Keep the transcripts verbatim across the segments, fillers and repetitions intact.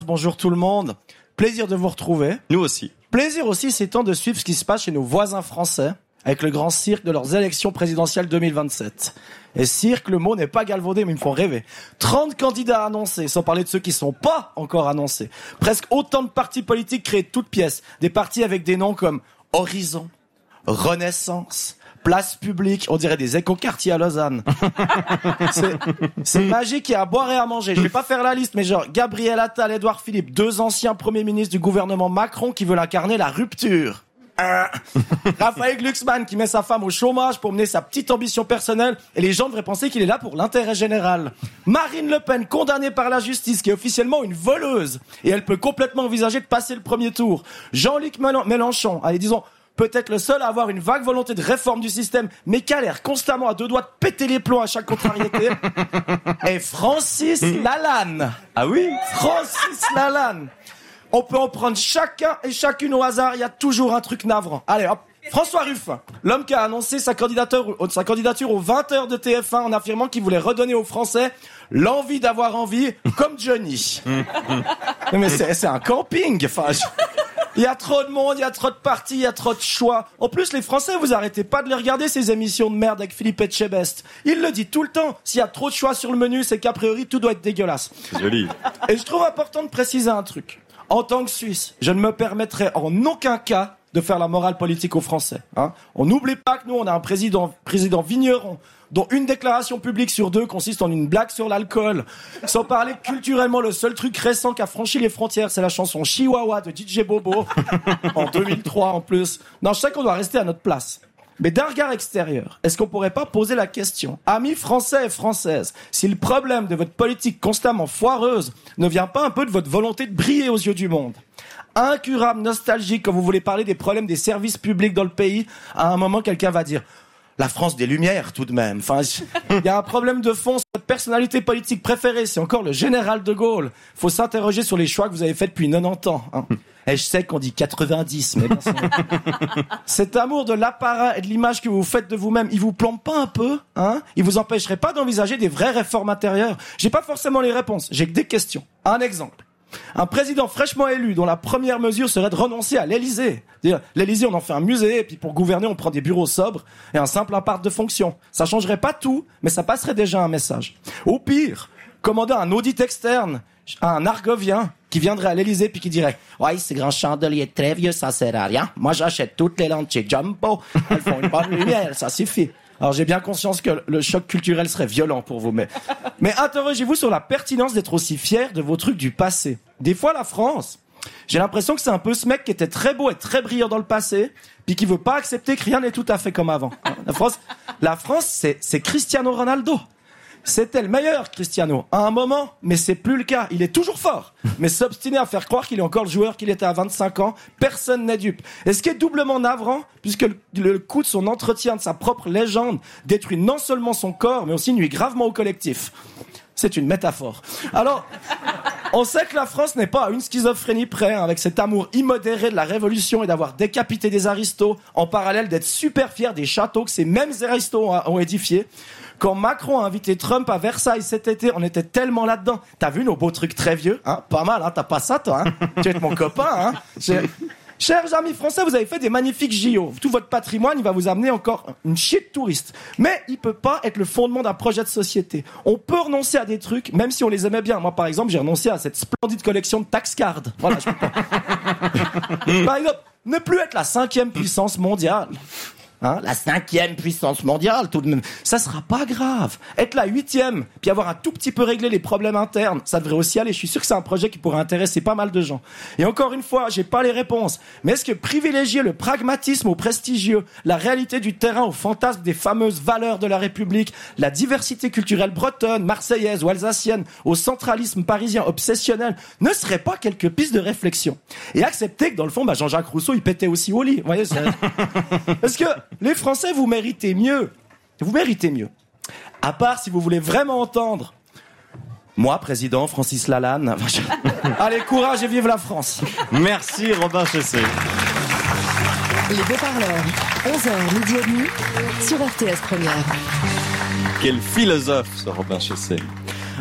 Bonjour tout le monde. Plaisir de vous retrouver. Nous aussi. Plaisir aussi, c'est temps de suivre ce qui se passe chez nos voisins français avec le grand cirque de leurs élections présidentielles deux mille vingt-sept. Et cirque, le mot n'est pas galvaudé, mais ils me font rêver. trente candidats annoncés, sans parler de ceux qui sont pas encore annoncés. Presque autant de partis politiques créés de toutes pièces. Des partis avec des noms comme Horizon, Renaissance, Place Publique, on dirait des écoquartiers à Lausanne. c'est, c'est magique, il y a à boire et à manger. Je vais pas faire la liste, mais genre Gabriel Attal, Édouard Philippe, deux anciens premiers ministres du gouvernement Macron qui veulent incarner la rupture. Euh, Raphaël Glucksmann qui met sa femme au chômage pour mener sa petite ambition personnelle et les gens devraient penser qu'il est là pour l'intérêt général. Marine Le Pen condamnée par la justice qui est officiellement une voleuse et elle peut complètement envisager de passer le premier tour. Jean-Luc Mélenchon, allez disons peut-être le seul à avoir une vague volonté de réforme du système, mais qui a l'air constamment à deux doigts de péter les plombs à chaque contrariété. Et Francis Lalanne. Ah oui? Francis Lalanne. On peut en prendre chacun et chacune au hasard, il y a toujours un truc navrant. Allez, hop. François Ruffin, l'homme qui a annoncé sa candidature, sa candidature aux vingt heures de T F un en affirmant qu'il voulait redonner aux Français l'envie d'avoir envie, comme Johnny. Mais c'est, c'est un camping, enfin... Je... Il y a trop de monde, il y a trop de partis, il y a trop de choix. En plus, les Français, vous arrêtez pas de les regarder, ces émissions de merde avec Philippe Etchebest. Il le dit tout le temps. S'il y a trop de choix sur le menu, c'est qu'a priori, tout doit être dégueulasse. C'est joli. Et je trouve important de préciser un truc. En tant que Suisse, je ne me permettrai en aucun cas de faire la morale politique aux Français. Hein. On n'oublie pas que nous, on a un président, président vigneron, dont une déclaration publique sur deux consiste en une blague sur l'alcool. Sans parler culturellement, le seul truc récent qui a franchi les frontières, c'est la chanson Chihuahua de D J Bobo, en deux mille trois en plus. Non, je sais qu'on doit rester à notre place. Mais d'un regard extérieur, est-ce qu'on pourrait pas poser la question, amis français et françaises, si le problème de votre politique constamment foireuse ne vient pas un peu de votre volonté de briller aux yeux du monde ? Incurable, nostalgique, quand vous voulez parler des problèmes des services publics dans le pays, à un moment, quelqu'un va dire « La France des Lumières, tout de même ». Enfin, il y a un problème de fond. Votre personnalité politique préférée, c'est encore le général de Gaulle. Faut s'interroger sur les choix que vous avez faits depuis quatre-vingt-dix ans. Hein. Et je sais qu'on dit quatre-vingt-dix, mais bon, c'est... Cet amour de l'apparat et de l'image que vous faites de vous-même, il vous plombe pas un peu, hein? Il vous empêcherait pas d'envisager des vraies réformes intérieures? J'ai pas forcément les réponses, j'ai que des questions. Un exemple. Un président fraîchement élu dont la première mesure serait de renoncer à l'Élysée. L'Élysée, on en fait un musée, et puis pour gouverner, on prend des bureaux sobres et un simple appart de fonction. Ça changerait pas tout, mais ça passerait déjà un message. Au pire, commander un audit externe à un argovien qui viendrait à l'Élysée puis qui dirait « Ouais, ces grands chandeliers très vieux, ça sert à rien. Moi, j'achète toutes les lampes chez Jumbo. Elles font une bonne lumière, ça suffit. » Alors j'ai bien conscience que le choc culturel serait violent pour vous, mais, mais interrogez-vous sur la pertinence d'être aussi fier de vos trucs du passé. Des fois, la France, j'ai l'impression que c'est un peu ce mec qui était très beau et très brillant dans le passé, puis qui veut pas accepter que rien n'est tout à fait comme avant. La France, la France, c'est, c'est Cristiano Ronaldo. C'était le meilleur, Cristiano, à un moment, mais c'est plus le cas. Il est toujours fort, mais s'obstiner à faire croire qu'il est encore le joueur qu'il était à vingt-cinq ans, personne n'est dupe. Et ce qui est doublement navrant, puisque le, le coût de son entretien de sa propre légende détruit non seulement son corps, mais aussi nuit gravement au collectif. C'est une métaphore. Alors, on sait que la France n'est pas à une schizophrénie près, hein, avec cet amour immodéré de la Révolution et d'avoir décapité des aristos, en parallèle d'être super fier des châteaux que ces mêmes aristos ont, ont édifiés. Quand Macron a invité Trump à Versailles cet été, on était tellement là-dedans. T'as vu nos beaux trucs très vieux, hein? Pas mal, hein? T'as pas ça, toi, hein? Tu es mon copain, hein? J'ai... Chers amis français, vous avez fait des magnifiques J O. Tout votre patrimoine, il va vous amener encore une chier de touristes. Mais il peut pas être le fondement d'un projet de société. On peut renoncer à des trucs, même si on les aimait bien. Moi, par exemple, j'ai renoncé à cette splendide collection de tax cards. Voilà, je peux pas. Par exemple, ne plus être la cinquième puissance mondiale. Hein, la cinquième puissance mondiale, tout de même. Ça sera pas grave. Être la huitième, puis avoir un tout petit peu réglé les problèmes internes, ça devrait aussi aller. Je suis sûr que c'est un projet qui pourrait intéresser pas mal de gens. Et encore une fois, j'ai pas les réponses. Mais est-ce que privilégier le pragmatisme au prestigieux, la réalité du terrain au fantasme des fameuses valeurs de la République, la diversité culturelle bretonne, marseillaise ou alsacienne, au centralisme parisien obsessionnel, ne serait pas quelques pistes de réflexion? Et accepter que dans le fond, bah, Jean-Jacques Rousseau, il pétait aussi au lit. Vous voyez, c'est... Est-ce que les Français, vous méritez mieux. Vous méritez mieux. À part si vous voulez vraiment entendre moi, président Francis Lalanne. Allez, courage et vive la France. Merci Robin Chessé. Les Beaux-Parleurs, onze heures midi et demi sur R T S Première. Quel philosophe ce Robin Chessé.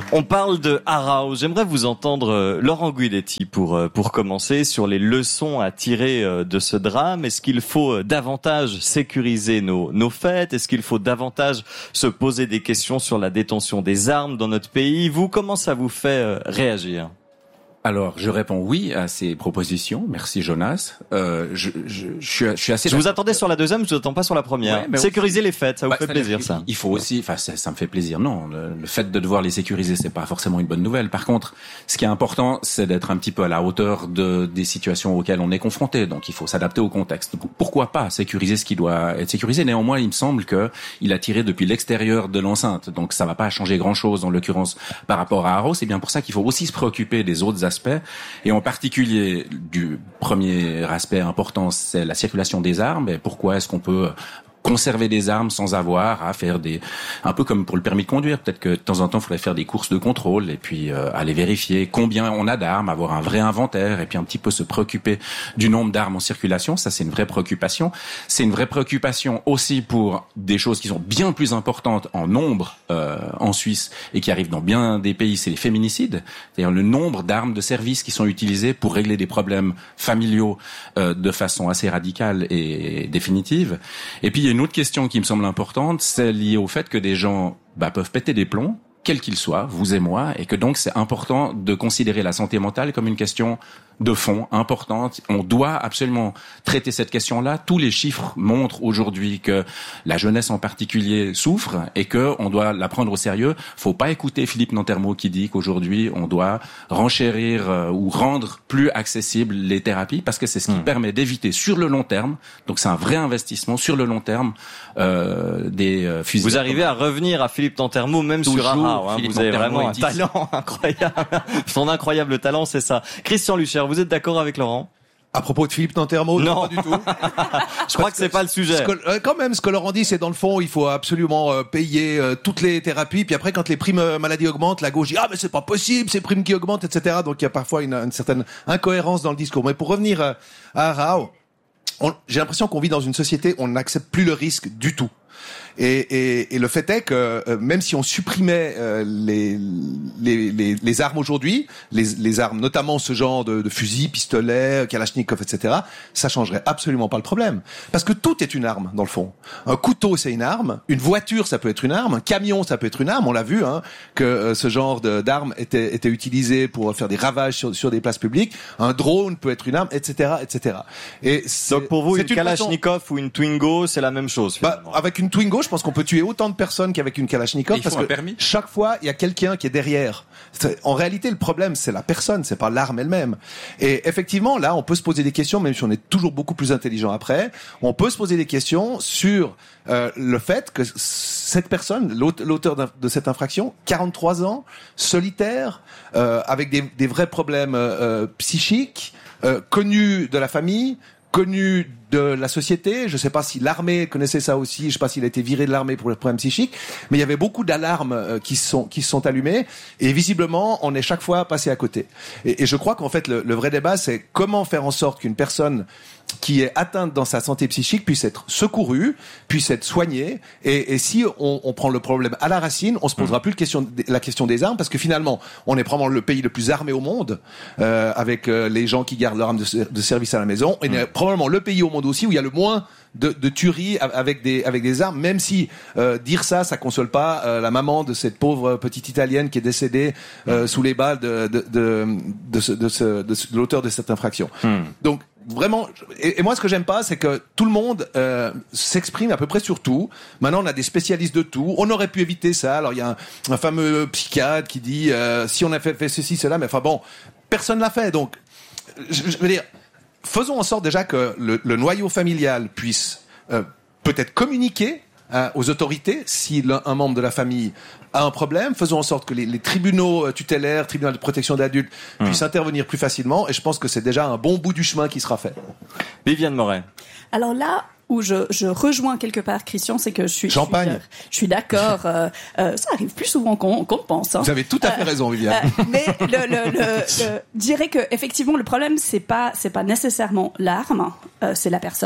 On parle de Arao. J'aimerais vous entendre, euh, Laurent Guidetti, pour euh, pour commencer, sur les leçons à tirer euh, de ce drame. Est-ce qu'il faut euh, davantage sécuriser nos nos fêtes? Est-ce qu'il faut davantage se poser des questions sur la détention des armes dans notre pays? Vous, comment ça vous fait euh, réagir? Alors, je réponds oui à ces propositions. Merci Jonas. Euh, je, je, je, suis, je suis assez. Je vous attendais sur la deuxième, je vous attends pas sur la première. Ouais, sécuriser on... les fêtes, ça vous bah, fait plaisir, ça? Il faut aussi, enfin, ça, ça me fait plaisir. Non, le, le fait de devoir les sécuriser, c'est pas forcément une bonne nouvelle. Par contre, ce qui est important, c'est d'être un petit peu à la hauteur de des situations auxquelles on est confronté. Donc, il faut s'adapter au contexte. Pourquoi pas sécuriser ce qui doit être sécurisé? Néanmoins, il me semble que il a tiré depuis l'extérieur de l'enceinte. Donc, ça va pas changer grand-chose, en l'occurrence, par rapport à Arao. C'est bien pour ça qu'il faut aussi se préoccuper des autres aspects, et en particulier du premier aspect important, c'est la circulation des armes. Et pourquoi est-ce qu'on peut conserver des armes sans avoir à faire des, un peu comme pour le permis de conduire, peut-être que de temps en temps il faudrait faire des courses de contrôle et puis euh, aller vérifier combien on a d'armes, avoir un vrai inventaire et puis un petit peu se préoccuper du nombre d'armes en circulation. Ça, c'est une vraie préoccupation. C'est une vraie préoccupation aussi pour des choses qui sont bien plus importantes en nombre euh, en Suisse et qui arrivent dans bien des pays, c'est les féminicides, c'est-à-dire le nombre d'armes de service qui sont utilisées pour régler des problèmes familiaux euh, de façon assez radicale et définitive. Et puis une autre question qui me semble importante, c'est lié au fait que des gens bah, peuvent péter des plombs, quels qu'ils soient, vous et moi, et que donc c'est important de considérer la santé mentale comme une question de fond importante. On doit absolument traiter cette question-là. Tous les chiffres montrent aujourd'hui que la jeunesse en particulier souffre et que on doit la prendre au sérieux. Faut pas écouter Philippe Nantermo qui dit qu'aujourd'hui on doit renchérir euh, ou rendre plus accessibles les thérapies parce que c'est ce qui mmh. permet d'éviter sur le long terme. Donc c'est un vrai investissement sur le long terme euh, des euh, fusils. Vous arrivez à revenir à Philippe Nantermo même Toujours, sur Arao. Hein, vous avez Nantermo vraiment un talent incroyable. Son incroyable talent, c'est ça. Christian Lucher, vous êtes d'accord avec Laurent? À propos de Philippe Nantermo, non, non pas du tout. Je crois que c'est pas le sujet. Ce que, euh, quand même, ce que Laurent dit, c'est dans le fond, il faut absolument euh, payer euh, toutes les thérapies. Puis après, quand les primes euh, maladie augmentent, la gauche dit ah mais c'est pas possible, ces primes qui augmentent, et cetera. Donc il y a parfois une, une certaine incohérence dans le discours. Mais pour revenir euh, à Arao, on, j'ai l'impression qu'on vit dans une société où on n'accepte plus le risque du tout. Et, et, et le fait est que euh, même si on supprimait euh, les, les, les, les armes aujourd'hui, les, les armes, notamment ce genre de, de fusils, pistolets, kalachnikov, et cetera, ça changerait absolument pas le problème. Parce que tout est une arme, dans le fond. Un couteau, c'est une arme. Une voiture, ça peut être une arme. Un camion, ça peut être une arme. On l'a vu, hein, que euh, ce genre de, d'armes était, était utilisé pour faire des ravages sur, sur des places publiques. Un drone peut être une arme, et cetera, et cetera. Et donc pour vous, une, une kalachnikov façon... ou une Twingo, c'est la même chose, bah, avec une Twingo, je pense qu'on peut tuer autant de personnes qu'avec une Kalachnikov parce que permis. Chaque fois il y a quelqu'un qui est derrière. En réalité, le problème c'est la personne, c'est pas l'arme elle-même. Et effectivement, là, on peut se poser des questions, même si on est toujours beaucoup plus intelligent après. On peut se poser des questions sur euh, le fait que cette personne, l'auteur de cette infraction, quarante-trois ans, solitaire, euh, avec des, des vrais problèmes euh, psychiques, euh, connu de la famille, connu de la société. Je ne sais pas si l'armée connaissait ça aussi. Je ne sais pas s'il a été viré de l'armée pour les problèmes psychiques. Mais il y avait beaucoup d'alarmes euh, qui sont qui se sont allumées. Et visiblement, on est chaque fois passé à côté. Et, et je crois qu'en fait, le, le vrai débat, c'est comment faire en sorte qu'une personne qui est atteinte dans sa santé psychique puisse être secourue, puisse être soignée. Et, et si on, on prend le problème à la racine, on se posera mmh. plus le question, la question des armes, parce que finalement, on est probablement le pays le plus armé au monde, euh, avec euh, les gens qui gardent leurs armes de, de service à la maison. Et mmh. probablement le pays au monde aussi où il y a le moins de, de tueries avec des avec des armes, même si euh, dire ça, ça console pas euh, la maman de cette pauvre petite italienne qui est décédée euh, sous les balles de de de de, ce, de, ce, de, ce, de l'auteur de cette infraction. Mmh. Donc vraiment, et, et moi ce que j'aime pas, c'est que tout le monde euh, s'exprime à peu près sur tout. Maintenant, on a des spécialistes de tout. On aurait pu éviter ça. Alors il y a un, un fameux psychiatre qui dit euh, si on a fait, fait ceci, cela, mais enfin bon, personne l'a fait. Donc, je, je veux dire, faisons en sorte déjà que le, le noyau familial puisse euh, peut-être communiquer hein, aux autorités si l'un, un membre de la famille a un problème. Faisons en sorte que les, les tribunaux tutélaires, tribunaux de protection d'adultes mmh. puissent intervenir plus facilement. Et je pense que c'est déjà un bon bout du chemin qui sera fait. Viviane Moret. Alors là où je, je rejoins quelque part Christian, c'est que je suis, Champagne. je suis, je suis d'accord. Euh, euh, ça arrive plus souvent qu'on, qu'on le pense. Hein. Vous avez tout à fait euh, raison, Viviane. Euh, mais le, le, le, le dirais que effectivement le problème c'est pas c'est pas nécessairement l'arme, euh, c'est la personne.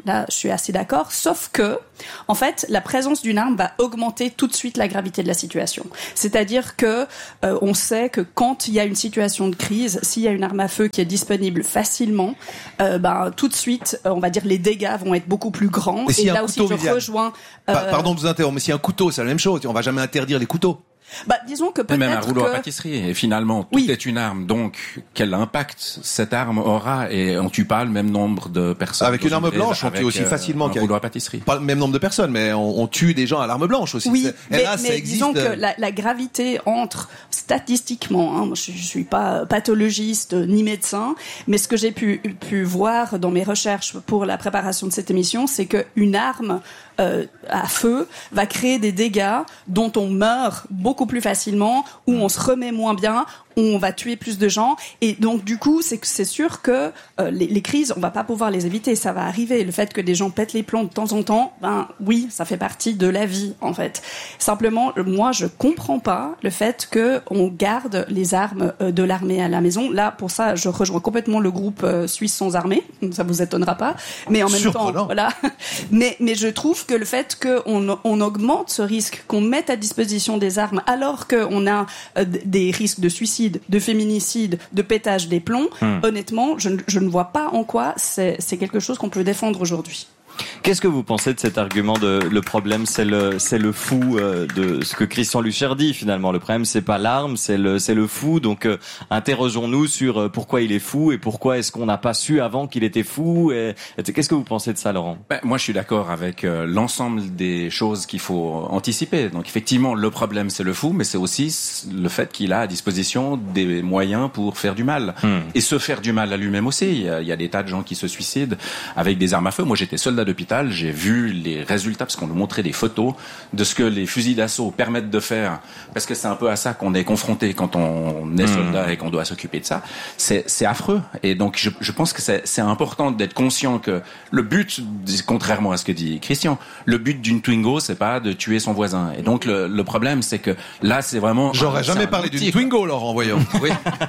Là, je suis assez d'accord. Sauf que, en fait, la présence d'une arme va augmenter tout de suite la gravité de la situation. C'est-à-dire que euh, on sait que quand il y a une situation de crise, s'il y a une arme à feu qui est disponible facilement, euh, ben tout de suite, on va dire les dégâts vont être beaucoup plus grands. Et, et là aussi, je Viviane, rejoins. Euh, Pardon de vous interrompre, mais s'il y a un couteau, c'est la même chose. On va jamais interdire les couteaux. Bah, disons que peut-être même un rouleau que... à pâtisserie. Et finalement, tout oui. est une arme. Donc, quel impact cette arme aura? Et on tue pas le même nombre de personnes. Avec une arme blanche, on tue aussi euh, facilement. Un rouleau à pâtisserie. Pas le même nombre de personnes, mais on, on tue des gens à l'arme blanche aussi. Oui, c'est, mais, là, mais ça existe. disons que la, la gravité entre, statistiquement, hein, je, je suis pas pathologiste ni médecin, mais ce que j'ai pu, pu voir dans mes recherches pour la préparation de cette émission, c'est qu'une arme euh, à feu va créer des dégâts dont on meurt beaucoup plus facilement, où on se remet moins bien, où on va tuer plus de gens. Et donc, du coup, c'est, c'est sûr que euh, les, les crises, on va pas pouvoir les éviter. Ça va arriver. Le fait que des gens pètent les plombs de temps en temps, ben oui, ça fait partie de la vie, en fait. Simplement, moi, je comprends pas le fait que on garde les armes euh, de l'armée à la maison. Là, pour ça, je rejoins complètement le groupe euh, Suisse sans armée. Ça vous étonnera pas. Mais en même temps, voilà. Mais, mais je trouve que le fait qu'on on augmente ce risque, qu'on mette à disposition des armes, alors qu'on a euh, des risques de suicide, de féminicide, de pétage des plombs, hum. honnêtement, je, je ne vois pas en quoi c'est, c'est quelque chose qu'on peut défendre aujourd'hui. Qu'est-ce que vous pensez de cet argument de le problème c'est le c'est le fou euh, de ce que Christian Lucher dit finalement, le problème c'est pas l'arme, c'est le c'est le fou, donc euh, interrogeons-nous sur euh, pourquoi il est fou et pourquoi est-ce qu'on n'a pas su avant qu'il était fou et, et qu'est-ce que vous pensez de ça, Laurent? Ben, moi je suis d'accord avec euh, l'ensemble des choses qu'il faut anticiper. Donc effectivement le problème c'est le fou, mais c'est aussi le fait qu'il a à disposition des moyens pour faire du mal hmm. et se faire du mal à lui-même aussi. Il y a, il y a des tas de gens qui se suicident avec des armes à feu. Moi j'étais soldat d'hôpital, j'ai vu les résultats parce qu'on nous montrait des photos de ce que les fusils d'assaut permettent de faire, parce que c'est un peu à ça qu'on est confronté quand on est soldat et qu'on doit s'occuper de ça. C'est, c'est affreux. Et donc je, je pense que c'est, c'est important d'être conscient que le but, contrairement à ce que dit Christian, le but d'une Twingo c'est pas de tuer son voisin. Et donc le, le problème c'est que là c'est vraiment. J'aurais un, jamais parlé outil, d'une Twingo, Laurent, voyons. Oui.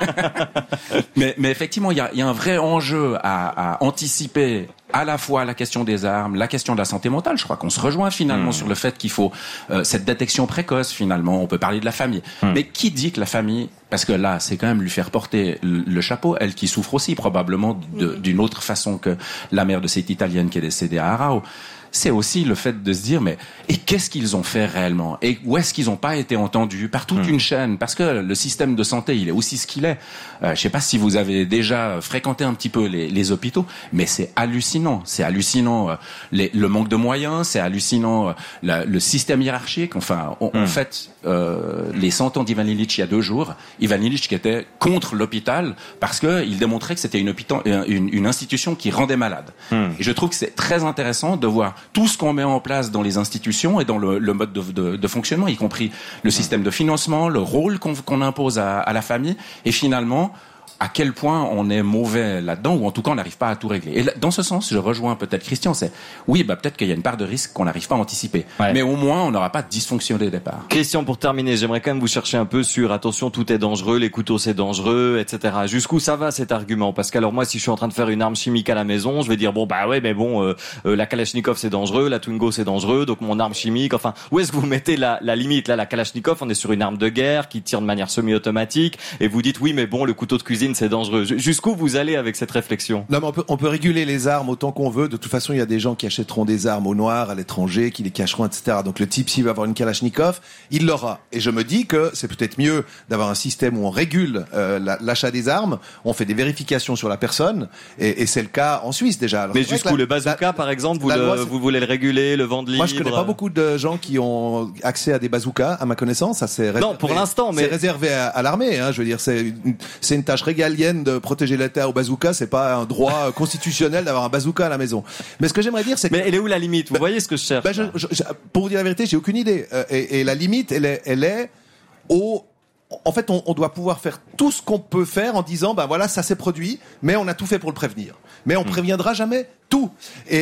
mais, mais effectivement il y a, il y a un vrai enjeu à, à anticiper. À la fois la question des armes, la question de la santé mentale. Je crois qu'on se rejoint finalement mmh. sur le fait qu'il faut euh, cette détection précoce finalement. On peut parler de la famille. Mmh. Mais qui dit que la famille, parce que là c'est quand même lui faire porter le, le chapeau, elle qui souffre aussi probablement de, mmh. d'une autre façon que la mère de cette Italienne qui est décédée à Arao. C'est aussi le fait de se dire mais et qu'est-ce qu'ils ont fait réellement et où est-ce qu'ils n'ont pas été entendus par toute mmh. une chaîne, parce que le système de santé il est aussi ce qu'il est. Euh, je sais pas si vous avez déjà fréquenté un petit peu les, les hôpitaux, mais c'est hallucinant, c'est hallucinant euh, les, le manque de moyens, c'est hallucinant euh, la, le système hiérarchique. Enfin, on, mmh. en fait, euh, les cent ans d'Ivan Illich il y a deux jours, Ivan Illich qui était contre l'hôpital parce que il démontrait que c'était une, hôpital, une, une institution qui rendait malade. Mmh. Et je trouve que c'est très intéressant de voir tout ce qu'on met en place dans les institutions et dans le, le mode de, de, de fonctionnement, y compris le système de financement, le rôle qu'on, qu'on impose à, à la famille, et finalement à quel point on est mauvais là-dedans, ou en tout cas on n'arrive pas à tout régler. Et là, dans ce sens, je rejoins peut-être Christian, c'est oui, bah peut-être qu'il y a une part de risque qu'on n'arrive pas à anticiper, ouais. mais au moins on n'aura pas dysfonctionné au départ. Christian, pour terminer, j'aimerais quand même vous chercher un peu sur attention, tout est dangereux, les couteaux c'est dangereux, et cetera. Jusqu'où ça va cet argument? Parce qu'alors moi, si je suis en train de faire une arme chimique à la maison, je vais dire bon bah ouais, mais bon, euh, euh, la Kalachnikov c'est dangereux, la Twingo c'est dangereux, donc mon arme chimique, enfin, où est-ce que vous mettez la, la limite? Là, la Kalachnikov, on est sur une arme de guerre qui tire de manière semi-automatique, et vous dites oui, mais bon, le couteau de cuisine c'est dangereux. Jusqu'où vous allez avec cette réflexion? Non, mais on peut, on peut réguler les armes autant qu'on veut. De toute façon, il y a des gens qui achèteront des armes au noir, à l'étranger, qui les cacheront, et cetera. Donc le type, s'il va avoir une Kalachnikov, il l'aura. Et je me dis que c'est peut-être mieux d'avoir un système où on régule euh, la, l'achat des armes, on fait des vérifications sur la personne, et, et c'est le cas en Suisse déjà. Alors, mais jusqu'où la, le bazooka, la, par exemple, vous, le, loi, vous voulez le réguler, le vendre libre? Moi, je connais pas beaucoup de gens qui ont accès à des bazookas, à ma connaissance. Ça, c'est réservé, non, pour l'instant, mais c'est réservé à, à l'armée. Hein, je veux dire, c'est une, c'est une tâche régalienne de protéger l'État au bazooka, c'est pas un droit constitutionnel d'avoir un bazooka à la maison. Mais ce que j'aimerais dire, c'est que... Mais elle est où la limite? Vous bah, voyez ce que je cherche? Bah, je, je, je, pour vous dire la vérité, j'ai aucune idée. Euh, et, et la limite, elle est, elle est au... En fait, on, on doit pouvoir faire tout ce qu'on peut faire en disant, ben voilà, ça s'est produit, mais on a tout fait pour le prévenir. Mais on mmh. préviendra jamais tout. Et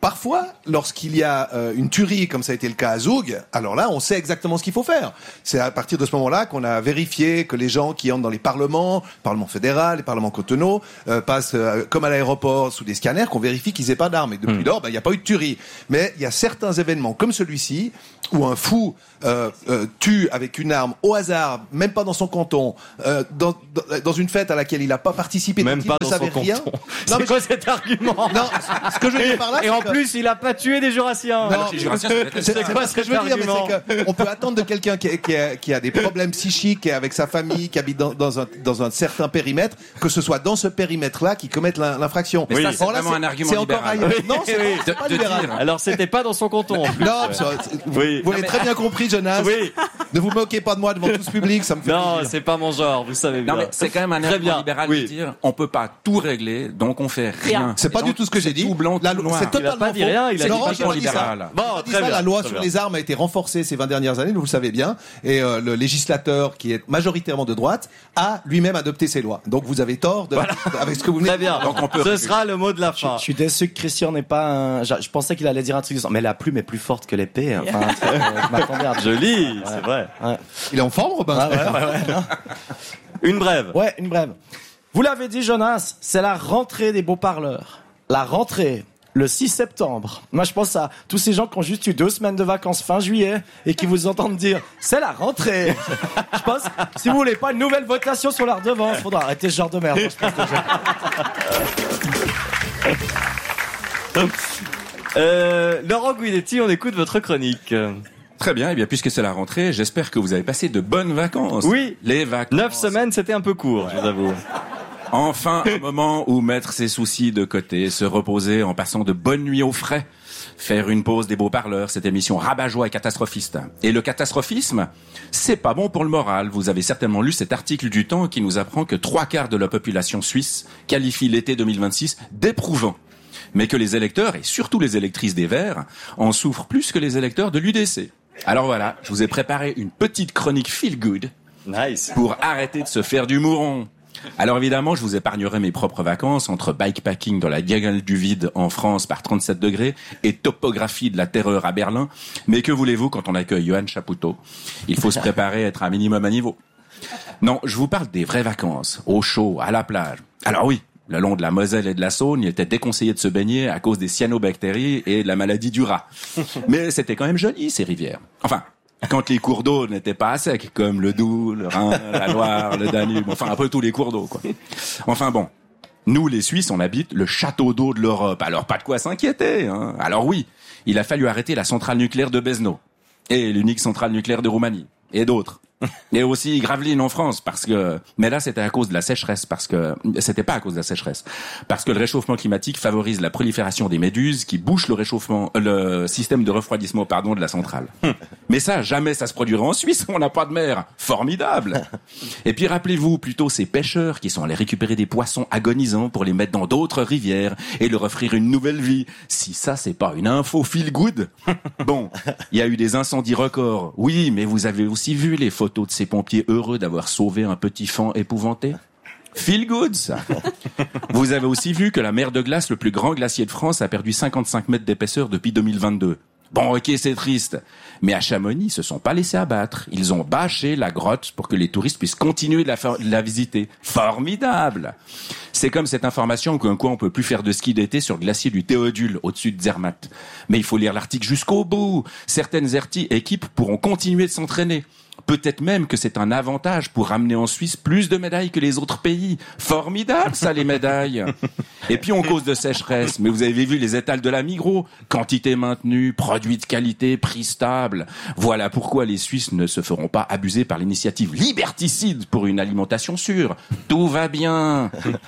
Parfois, lorsqu'il y a euh, une tuerie, comme ça a été le cas à Zoug, alors là, on sait exactement ce qu'il faut faire. C'est à partir de ce moment-là qu'on a vérifié que les gens qui entrent dans les parlements, le Parlement fédéral, les parlements cantonaux, euh, passent euh, comme à l'aéroport sous des scanners, qu'on vérifie qu'ils aient pas d'armes. Et depuis mmh. lors, ben, il n'y a pas eu de tuerie. Mais il y a certains événements comme celui-ci, où un fou euh, euh, tue avec une arme au hasard, même pas dans son canton, euh, dans, dans, dans une fête à laquelle il n'a pas participé, même donc pas il ne dans savait son rien. canton. Non, c'est mais quoi je... cet argument? Non, ce que je veux dire par là, et en que... plus, il a pas tué des Jurassiens. Non, les Jurassiens, c'est, c'est, c'est pas ce que je veux dire, mais c'est qu'on peut attendre de quelqu'un qui, qui, a, qui a des problèmes psychiques, et avec sa famille, qui habite dans, dans, un, dans un certain périmètre, que ce soit dans ce périmètre-là qui commette l'infraction. Mais oui. ça, c'est Or, là, vraiment c'est, un argument c'est libéral. Encore oui, non, c'est, oui. c'est pas libéral. Alors, c'était pas dans son canton. En plus. Non, ouais. ça, vous, oui. vous l'avez très bien compris, Jonas. Oui. Ne vous moquez pas de moi devant tout ce public, ça me fait Non, plaisir. c'est pas mon genre, vous savez bien. Non, mais c'est quand même un très argument bien. libéral Oui. de dire on peut pas tout régler, donc on fait rien. C'est pas donc, du tout ce que j'ai dit. Tout blanc, tout la, noir. c'est totalement il a pas dit faux. rien, il a c'est dit Laurent pas qui a dit libéral. ça. Bon, Il a dit très ça, bien, la loi très sur bien. les armes a été renforcée ces vingt dernières années, vous le savez bien, et euh, le législateur, qui est majoritairement de droite, a lui-même adopté ces lois. Donc vous avez tort de, voilà. avec ce que vous venez Très de dire. bien. Donc on peut. Ce sera le mot de la fin. Je, je suis déçu que Christian n'est pas un... Je, je pensais qu'il allait dire un truc du genre, mais la plume est plus forte que l'épée. Enfin, un truc, euh, je m'attendais à... Joli, ouais. c'est vrai. Ouais. Il est en forme, Robin? Ah, ouais, ouais, ouais, non. Une brève. Ouais, une brève. Vous l'avez dit, Jonas, c'est la rentrée des beaux parleurs. La rentrée, le six septembre. Moi, je pense à tous ces gens qui ont juste eu deux semaines de vacances fin juillet et qui vous entendent dire « c'est la rentrée ». Je pense, si vous voulez pas une nouvelle votation sur la redevance, faudra arrêter ce genre de merde. Je pense que euh, Laurent Guidetti, on écoute votre chronique. Très bien, et bien puisque c'est la rentrée, j'espère que vous avez passé de bonnes vacances. Oui, les vacances. Neuf semaines, c'était un peu court, je vous avoue. Enfin, un moment où mettre ses soucis de côté, se reposer en passant de bonnes nuits au frais, faire une pause des beaux parleurs, cette émission rabat-joie et catastrophiste. Et le catastrophisme, c'est pas bon pour le moral. Vous avez certainement lu cet article du Temps qui nous apprend que trois quarts de la population suisse qualifie l'été deux mille vingt-six d'éprouvant. Mais que les électeurs, et surtout les électrices des Verts, en souffrent plus que les électeurs de l'U D C. Alors voilà, je vous ai préparé une petite chronique feel good. Nice. Pour arrêter de se faire du mouron. Alors évidemment, je vous épargnerai mes propres vacances entre bikepacking dans la diagonale du vide en France par trente-sept degrés et topographie de la terreur à Berlin. Mais que voulez-vous quand on accueille Johan Chapoutot? Il faut se préparer à être un minimum à niveau. Non, je vous parle des vraies vacances, au chaud, à la plage. Alors oui, le long de la Moselle et de la Saône, il était déconseillé de se baigner à cause des cyanobactéries et de la maladie du rat. Mais c'était quand même joli, ces rivières. Enfin, quand les cours d'eau n'étaient pas à sec, comme le Doubs, le Rhin, la Loire, le Danube, enfin un peu tous les cours d'eau, quoi. Enfin bon, nous les Suisses, on habite le château d'eau de l'Europe, alors pas de quoi s'inquiéter, hein. Alors oui, il a fallu arrêter la centrale nucléaire de Bezno, et l'unique centrale nucléaire de Roumanie, et d'autres. Et aussi Gravelines en France, parce que, mais là c'était à cause de la sécheresse, parce que, c'était pas à cause de la sécheresse, parce que le réchauffement climatique favorise la prolifération des méduses qui bouchent le réchauffement, le système de refroidissement, pardon, de la centrale. Mais ça, jamais ça se produira en Suisse, on n'a pas de mer. Formidable. Et puis rappelez-vous plutôt ces pêcheurs qui sont allés récupérer des poissons agonisants pour les mettre dans d'autres rivières et leur offrir une nouvelle vie. Si ça c'est pas une info feel good. Bon, il y a eu des incendies records. Oui, mais vous avez aussi vu les photos de ces pompiers heureux d'avoir sauvé un petit fan épouvanté? Feel good, ça. Vous avez aussi vu que la mer de glace, le plus grand glacier de France, a perdu cinquante-cinq mètres d'épaisseur depuis deux mille vingt-deux. Bon, ok, c'est triste. Mais à Chamonix, ils se sont pas laissés abattre. Ils ont bâché la grotte pour que les touristes puissent continuer de la, de la visiter. Formidable. C'est comme cette information qu'un quoi on peut plus faire de ski d'été sur le glacier du Théodule, au-dessus de Zermatt. Mais il faut lire l'article jusqu'au bout. Certaines équipes pourront continuer de s'entraîner. Peut-être même que c'est un avantage pour ramener en Suisse plus de médailles que les autres pays. Formidable, ça, les médailles. Et puis, on cause de sécheresse. Mais vous avez vu les étals de la Migros. Quantité maintenue, produits de qualité, prix stable. Voilà pourquoi les Suisses ne se feront pas abuser par l'initiative liberticide pour une alimentation sûre. Tout va bien.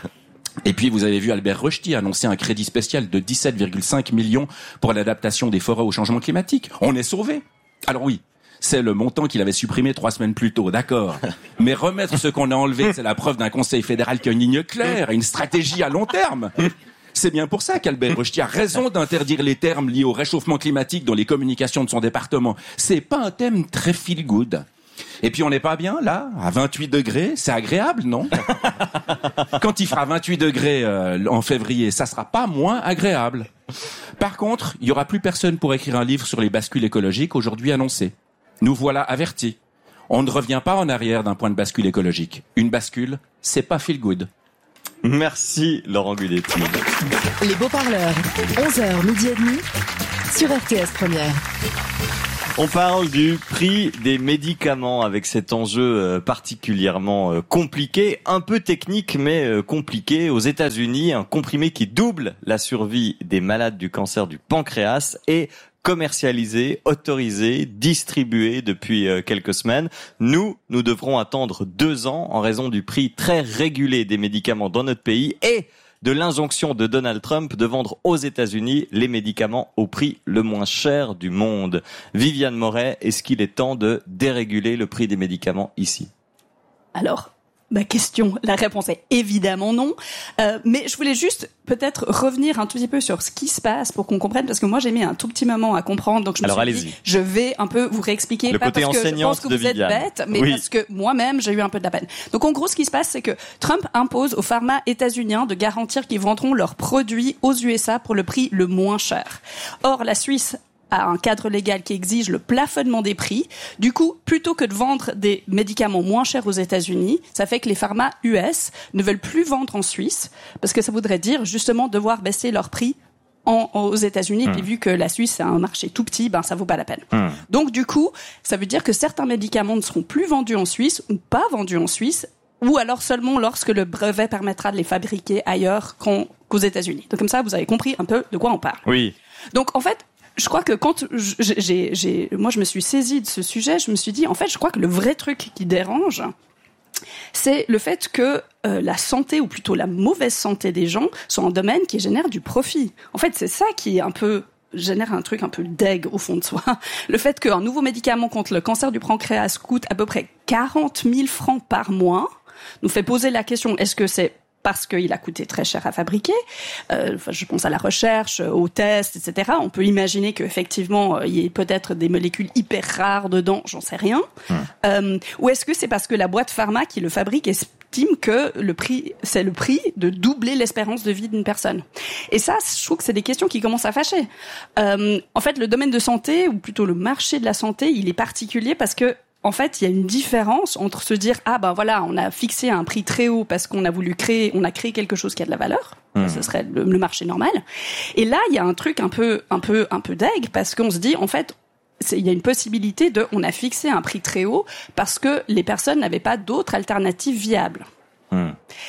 Et puis, vous avez vu Albert Rochety annoncer un crédit spécial de dix-sept virgule cinq millions pour l'adaptation des forêts au changement climatique. On est sauvés. Alors oui, c'est le montant qu'il avait supprimé trois semaines plus tôt, d'accord. Mais remettre ce qu'on a enlevé, c'est la preuve d'un conseil fédéral qui a une ligne claire et une stratégie à long terme. C'est bien pour ça qu'Albert Rochety a raison d'interdire les termes liés au réchauffement climatique dans les communications de son département. C'est pas un thème très feel good. Et puis on n'est pas bien, là, à vingt-huit degrés, c'est agréable, non? Quand il fera vingt-huit degrés euh, en février, ça sera pas moins agréable. Par contre, il y aura plus personne pour écrire un livre sur les bascules écologiques aujourd'hui annoncées. Nous voilà avertis. On ne revient pas en arrière d'un point de bascule écologique. Une bascule, c'est pas feel good. Merci Laurent Guidetti. Les beaux-parleurs, onze heures midi et demi, sur R T S Première. On parle du prix des médicaments avec cet enjeu particulièrement compliqué, un peu technique mais compliqué. Aux États-Unis, un comprimé qui double la survie des malades du cancer du pancréas est commercialisé, autorisé, distribué depuis quelques semaines. Nous, nous devrons attendre deux ans en raison du prix très régulé des médicaments dans notre pays et de l'injonction de Donald Trump de vendre aux États-Unis les médicaments au prix le moins cher du monde. Viviane Moret, est-ce qu'il est temps de déréguler le prix des médicaments ici ? Alors, ma question, la réponse est évidemment non. Euh, mais je voulais juste peut-être revenir un tout petit peu sur ce qui se passe pour qu'on comprenne, parce que moi j'ai mis un tout petit moment à comprendre, donc je me Alors, suis allez-y. dit, je vais un peu vous réexpliquer, Le pas côté parce que je enseignante pense que de vous êtes Viviane. bête, mais Oui. parce que moi-même j'ai eu un peu de la peine. Donc en gros, ce qui se passe, c'est que Trump impose aux pharma états-uniens de garantir qu'ils vendront leurs produits aux U S A pour le prix le moins cher. Or, la Suisse a un cadre légal qui exige le plafonnement des prix. Du coup, plutôt que de vendre des médicaments moins chers aux États-Unis, ça fait que les pharma U S ne veulent plus vendre en Suisse, parce que ça voudrait dire justement devoir baisser leur prix en, aux États-Unis. Mmh. Puis vu que la Suisse c'est un marché tout petit, ben ça vaut pas la peine. Mmh. Donc du coup, ça veut dire que certains médicaments ne seront plus vendus en Suisse ou pas vendus en Suisse, ou alors seulement lorsque le brevet permettra de les fabriquer ailleurs qu'en, qu'aux États-Unis. Donc comme ça, vous avez compris un peu de quoi on parle. Oui. Donc en fait, je crois que quand j'ai, j'ai, moi je me suis saisie de ce sujet, je me suis dit, en fait, je crois que le vrai truc qui dérange, c'est le fait que euh, la santé, ou plutôt la mauvaise santé des gens, soit un domaine qui génère du profit. En fait, c'est ça qui est un peu génère un truc un peu deg au fond de soi. Le fait qu'un nouveau médicament contre le cancer du pancréas coûte à peu près quarante mille francs par mois nous fait poser la question, est-ce que c'est parce qu'il a coûté très cher à fabriquer, euh, je pense à la recherche, aux tests, et cetera. On peut imaginer qu'effectivement, il y ait peut-être des molécules hyper rares dedans, j'en sais rien. Mmh. Euh, ou est-ce que c'est parce que la boîte pharma qui le fabrique estime que le prix, c'est le prix de doubler l'espérance de vie d'une personne? Et ça, je trouve que c'est des questions qui commencent à fâcher. Euh, en fait, le domaine de santé, ou plutôt le marché de la santé, il est particulier parce que en fait, il y a une différence entre se dire ah ben voilà, on a fixé un prix très haut parce qu'on a voulu créer, on a créé quelque chose qui a de la valeur, mmh. ce serait le, le marché normal. Et là, il y a un truc un peu, un peu, un peu deg parce qu'on se dit en fait, c'est, il y a une possibilité de, on a fixé un prix très haut parce que les personnes n'avaient pas d'autres alternatives viables. Mmh.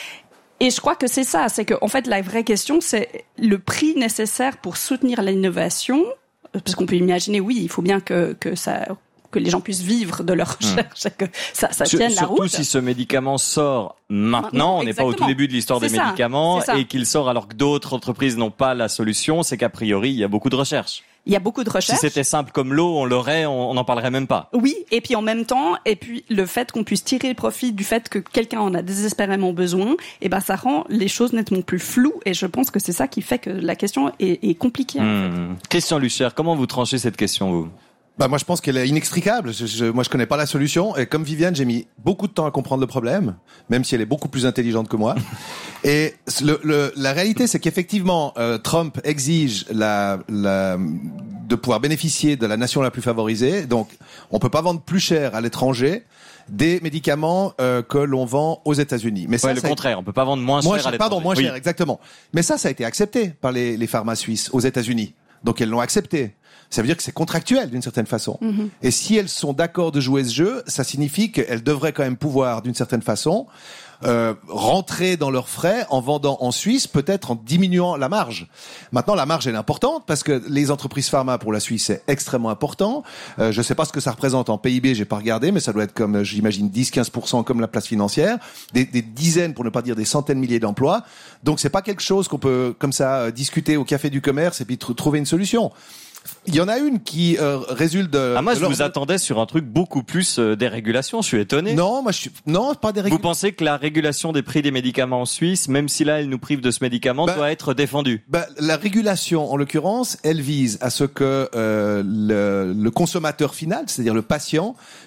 Et je crois que c'est ça, c'est que en fait la vraie question c'est le prix nécessaire pour soutenir l'innovation, parce qu'on peut imaginer oui, il faut bien que que ça que les gens puissent vivre de leur recherche, mmh. que ça, ça tienne la route. Surtout si ce médicament sort maintenant, maintenant on n'est pas au tout début de l'histoire c'est des ça, médicaments, et qu'il sort alors que d'autres entreprises n'ont pas la solution, c'est qu'a priori, il y a beaucoup de recherche. Il y a beaucoup de recherches. Si c'était simple comme l'eau, on l'aurait, on n'en parlerait même pas. Oui, et puis en même temps, et puis le fait qu'on puisse tirer profit du fait que quelqu'un en a désespérément besoin, et ben ça rend les choses nettement plus floues, et je pense que c'est ça qui fait que la question est, est compliquée. Mmh. En fait. Christian Lucher, comment vous tranchez cette question, vous ? Bah moi je pense qu'elle est inextricable. Je, je, moi je connais pas la solution et comme Viviane j'ai mis beaucoup de temps à comprendre le problème, même si elle est beaucoup plus intelligente que moi. Et le, le, la réalité c'est qu'effectivement euh, Trump exige la, la, de pouvoir bénéficier de la nation la plus favorisée. Donc on peut pas vendre plus cher à l'étranger des médicaments euh, que l'on vend aux États-Unis. Mais ça, ouais, le ça contraire, a... on peut pas vendre moins, moins cher, cher à l'étranger. Pardon, moins oui. cher, exactement. Mais ça, ça a été accepté par les, les pharma suisses aux États-Unis. Donc elles l'ont accepté. Ça veut dire que c'est contractuel d'une certaine façon. Mm-hmm. Et si elles sont d'accord de jouer ce jeu, ça signifie qu'elles devraient quand même pouvoir, d'une certaine façon, euh, rentrer dans leurs frais en vendant en Suisse, peut-être en diminuant la marge. Maintenant, la marge elle est importante parce que les entreprises pharma pour la Suisse c'est extrêmement important. Euh, je ne sais pas ce que ça représente en P I B, j'ai pas regardé, mais ça doit être comme, j'imagine, dix à quinze pour cent comme la place financière, des, des dizaines, pour ne pas dire des centaines de milliers d'emplois. Donc c'est pas quelque chose qu'on peut comme ça discuter au café du commerce et puis tr- trouver une solution. Il y en a une qui euh, résulte de... Ah, moi, de je leur... vous attendais sur un truc beaucoup plus euh, des régulations. Je suis étonné. Non, moi, je suis... Non, pas des régulations. Vous pensez que la régulation des prix des médicaments en Suisse, même si là, elle nous prive de ce médicament, bah, doit être défendue? Bah, la régulation, en l'occurrence, elle vise à ce que euh, le, le consommateur final, c'est-à-dire le patient,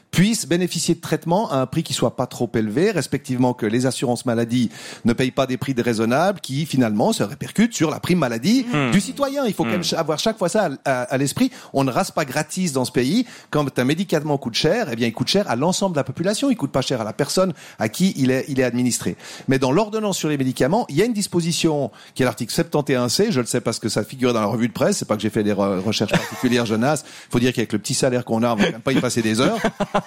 puissent bénéficier de traitements à un prix qui soit pas trop élevé, respectivement que les assurances maladie ne payent pas des prix déraisonnables qui finalement se répercutent sur la prime maladie mmh. du citoyen. Il faut mmh. quand même avoir chaque fois ça à, à, à l'esprit. On ne rase pas gratis dans ce pays. Quand un médicament coûte cher, eh bien il coûte cher à l'ensemble de la population. Il coûte pas cher à la personne à qui il est, il est administré. Mais dans l'ordonnance sur les médicaments, il y a une disposition qui est l'article soixante et onze C. Je le sais parce que ça figurait dans la revue de presse. C'est pas que j'ai fait des re- recherches particulières, Jonas. Faut dire qu'avec le petit salaire qu'on a, on va même pas y passer des heures.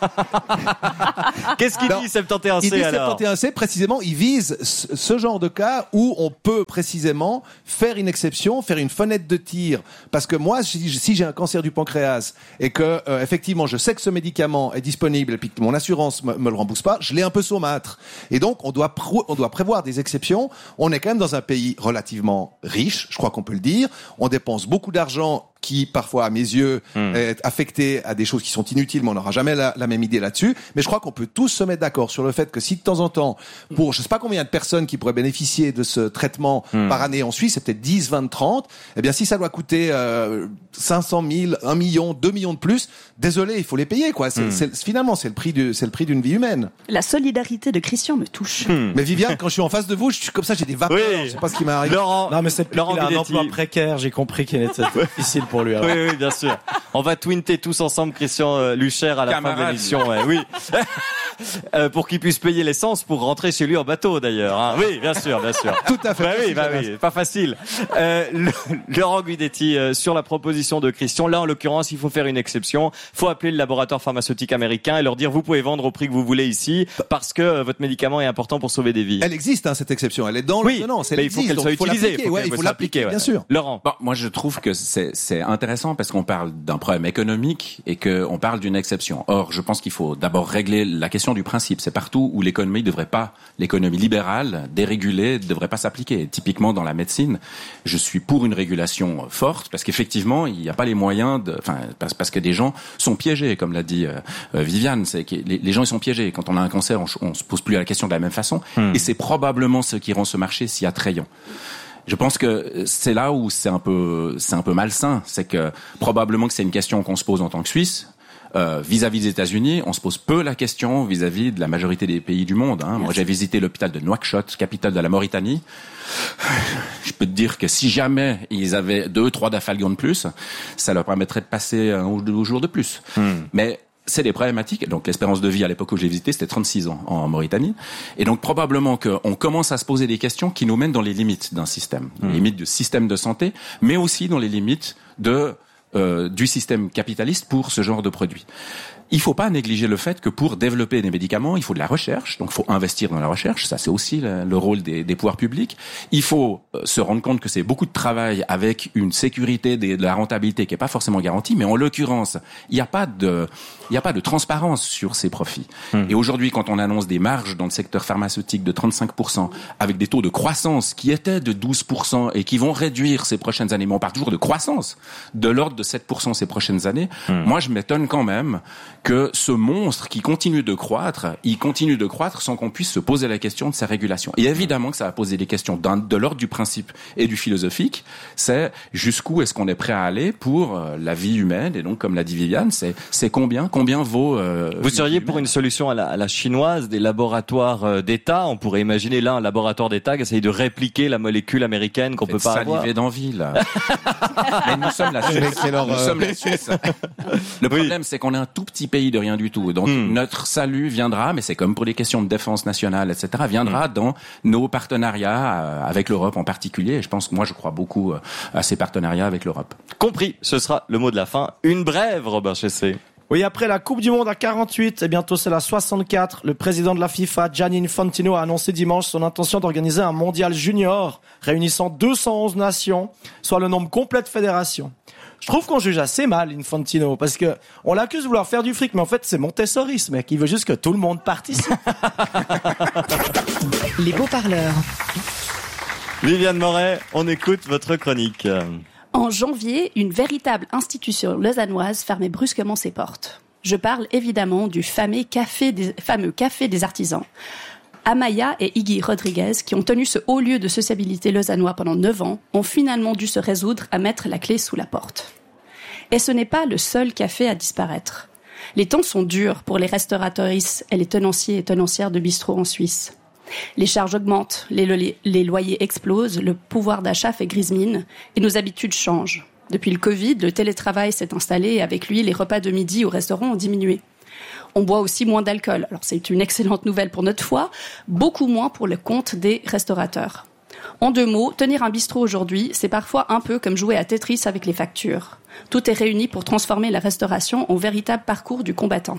Qu'est-ce qu'il dit soixante et onze C il dit alors soixante et onze C, précisément, il vise ce genre de cas où on peut précisément faire une exception, faire une fenêtre de tir. Parce que moi, si, si j'ai un cancer du pancréas et que euh, effectivement je sais que ce médicament est disponible et puis que mon assurance me, me le rembourse pas, je l'ai un peu saumâtre. Et donc on doit pro- on doit prévoir des exceptions. On est quand même dans un pays relativement riche, je crois qu'on peut le dire. On dépense beaucoup d'argent qui, parfois, à mes yeux, mmh. est affecté à des choses qui sont inutiles, mais on n'aura jamais la, la même idée là-dessus. Mais je crois qu'on peut tous se mettre d'accord sur le fait que si de temps en temps, pour je sais pas combien de personnes qui pourraient bénéficier de ce traitement mmh. par année en Suisse, c'est peut-être dix, vingt, trente, eh bien si ça doit coûter euh, cinq cent mille, un million, deux millions de plus, désolé, il faut les payer, quoi. C'est, mmh. c'est, finalement, c'est le prix du, c'est le prix d'une vie humaine. La solidarité de Christian me touche. Mmh. Mais Viviane, quand je suis en face de vous, je suis comme ça, j'ai des vapeurs. Oui. Je sais pas ce qui m'arrive. Laurent, non mais c'est Laurent, il a un emploi précaire. J'ai compris qu'il était difficile pour lui. Alors. Oui, oui, bien sûr. On va twinter tous ensemble Christian euh, Lucher à la Camarade. fin de l'émission. Ouais, oui. euh, pour qu'il puisse payer l'essence pour rentrer chez lui en bateau d'ailleurs. Hein. Oui, bien sûr, bien sûr. Tout à fait. Bah oui, bah oui, pas facile. Euh, le, Laurent Guidetti, euh, sur la proposition de Christian, là en l'occurrence, il faut faire une exception. Faut appeler le laboratoire pharmaceutique américain et leur dire vous pouvez vendre au prix que vous voulez ici parce que euh, votre médicament est important pour sauver des vies. Elle existe, hein, cette exception. Elle est dans oui, l'ordonnance. Mais il faut existe, qu'elle soit utilisée. Il faut, ouais, il faut l'appliquer, bien sûr. Laurent. Bon, moi, je trouve que c'est, c'est intéressant parce qu'on parle d'un problème économique et qu'on parle d'une exception. Or, je pense qu'il faut d'abord régler la question du principe. C'est partout où l'économie devrait pas, l'économie libérale, dérégulée, devrait pas s'appliquer. Typiquement dans la médecine, je suis pour une régulation forte parce qu'effectivement, il n'y a pas les moyens de, enfin, parce, parce que des gens sont piégés, comme l'a dit euh, Viviane. C'est que les, les gens ils sont piégés. Quand on a un cancer, on, on se pose plus la question de la même façon. Hmm. Et c'est probablement ce qui rend ce marché si attrayant. Je pense que c'est là où c'est un peu, c'est un peu malsain. C'est que probablement que c'est une question qu'on se pose en tant que Suisse. Euh, vis-à-vis des États-Unis, on se pose peu la question vis-à-vis de la majorité des pays du monde. Hein. Moi, j'ai visité l'hôpital de Nouakchott, capitale de la Mauritanie. Je peux te dire que si jamais ils avaient deux, trois dafalgons de plus, ça leur permettrait de passer un ou deux jours de plus. Hmm. Mais c'est des problématiques. Donc, l'espérance de vie à l'époque où j'ai visité, c'était trente-six ans en Mauritanie. Et donc, probablement qu'on commence à se poser des questions qui nous mènent dans les limites d'un système. Mmh. Les limites du système de santé, mais aussi dans les limites de, euh, du système capitaliste pour ce genre de produits. Il faut pas négliger le fait que pour développer des médicaments, il faut de la recherche. Donc, il faut investir dans la recherche. Ça, c'est aussi le, le rôle des, des pouvoirs publics. Il faut euh, se rendre compte que c'est beaucoup de travail avec une sécurité des, de la rentabilité qui est pas forcément garantie. Mais en l'occurrence, il n'y a pas de, il n'y a pas de transparence sur ces profits. Mmh. Et aujourd'hui, quand on annonce des marges dans le secteur pharmaceutique de trente-cinq pour cent avec des taux de croissance qui étaient de douze pour cent et qui vont réduire ces prochaines années, mais on parle toujours de croissance de l'ordre de sept pour cent ces prochaines années. Mmh. Moi, je m'étonne quand même que ce monstre qui continue de croître, il continue de croître sans qu'on puisse se poser la question de sa régulation. Et évidemment que ça va poser des questions d'un, de l'ordre du principe et du philosophique. C'est jusqu'où est-ce qu'on est prêt à aller pour euh, la vie humaine. Et donc, comme l'a dit Viviane, c'est, c'est combien, combien vaut... Euh, Vous seriez pour une solution à la, à la chinoise, des laboratoires euh, d'État. On pourrait imaginer là un laboratoire d'État qui essaye de répliquer la molécule américaine qu'on peut pas avoir. Saliver d'envie, là. Mais nous sommes la Suisse. Nous sommes la Suisse. Le problème, oui. c'est qu'on est un tout petit pays de rien du tout. Donc mmh. notre salut viendra, mais c'est comme pour les questions de défense nationale, et cetera, viendra mmh. dans nos partenariats avec l'Europe en particulier. Et je pense que moi, je crois beaucoup à ces partenariats avec l'Europe. Compris. Ce sera le mot de la fin. Une brève, Robin Chessé. Oui, après la Coupe du Monde à quarante-huit, et bientôt c'est la soixante-quatre, le président de la FIFA, Gianni Infantino, a annoncé dimanche son intention d'organiser un mondial junior réunissant deux cent onze nations, soit le nombre complet de fédérations. Je trouve qu'on juge assez mal Infantino, parce que on l'accuse de vouloir faire du fric, mais en fait c'est Montessori, ce mec. Il veut juste que tout le monde participe. Les beaux-parleurs. Viviane Moret, on écoute votre chronique. En janvier, une véritable institution lausannoise fermait brusquement ses portes. Je parle évidemment du fameux café des, fameux café des artisans. Amaya et Iggy Rodriguez, qui ont tenu ce haut lieu de sociabilité lausannois pendant neuf ans, ont finalement dû se résoudre à mettre la clé sous la porte. Et ce n'est pas le seul café à disparaître. Les temps sont durs pour les restauratrices et les tenanciers et tenancières de bistrots en Suisse. Les charges augmentent, les, lo- les loyers explosent, le pouvoir d'achat fait grise mine et nos habitudes changent. Depuis le Covid, le télétravail s'est installé et avec lui, les repas de midi au restaurant ont diminué. On boit aussi moins d'alcool. Alors c'est une excellente nouvelle pour notre foie, beaucoup moins pour le compte des restaurateurs. En deux mots, tenir un bistrot aujourd'hui, c'est parfois un peu comme jouer à Tetris avec les factures. Tout est réuni pour transformer la restauration en véritable parcours du combattant.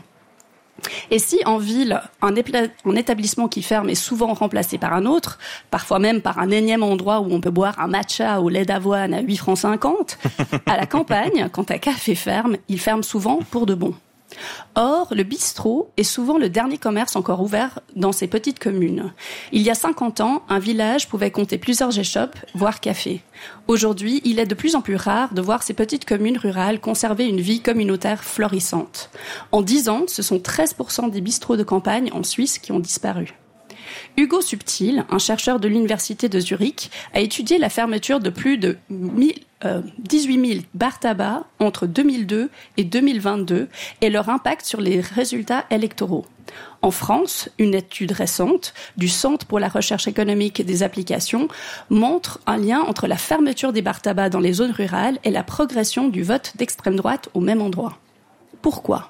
Et si en ville, un, épla- un établissement qui ferme est souvent remplacé par un autre, parfois même par un énième endroit où on peut boire un matcha au lait d'avoine à huit francs cinquante, à la campagne, quand un café ferme, il ferme souvent pour de bon. Or, le bistrot est souvent le dernier commerce encore ouvert dans ces petites communes. Il y a cinquante ans, un village pouvait compter plusieurs échoppes, voire cafés. Aujourd'hui, il est de plus en plus rare de voir ces petites communes rurales conserver une vie communautaire florissante. En dix ans, ce sont treize pour cent des bistrots de campagne en Suisse qui ont disparu. Hugo Subtil, un chercheur de l'université de Zurich, a étudié la fermeture de plus de dix-huit mille bars tabac entre deux mille deux et deux mille vingt-deux et leur impact sur les résultats électoraux. En France, une étude récente du Centre pour la recherche économique et des applications montre un lien entre la fermeture des bars tabac dans les zones rurales et la progression du vote d'extrême droite au même endroit. Pourquoi ?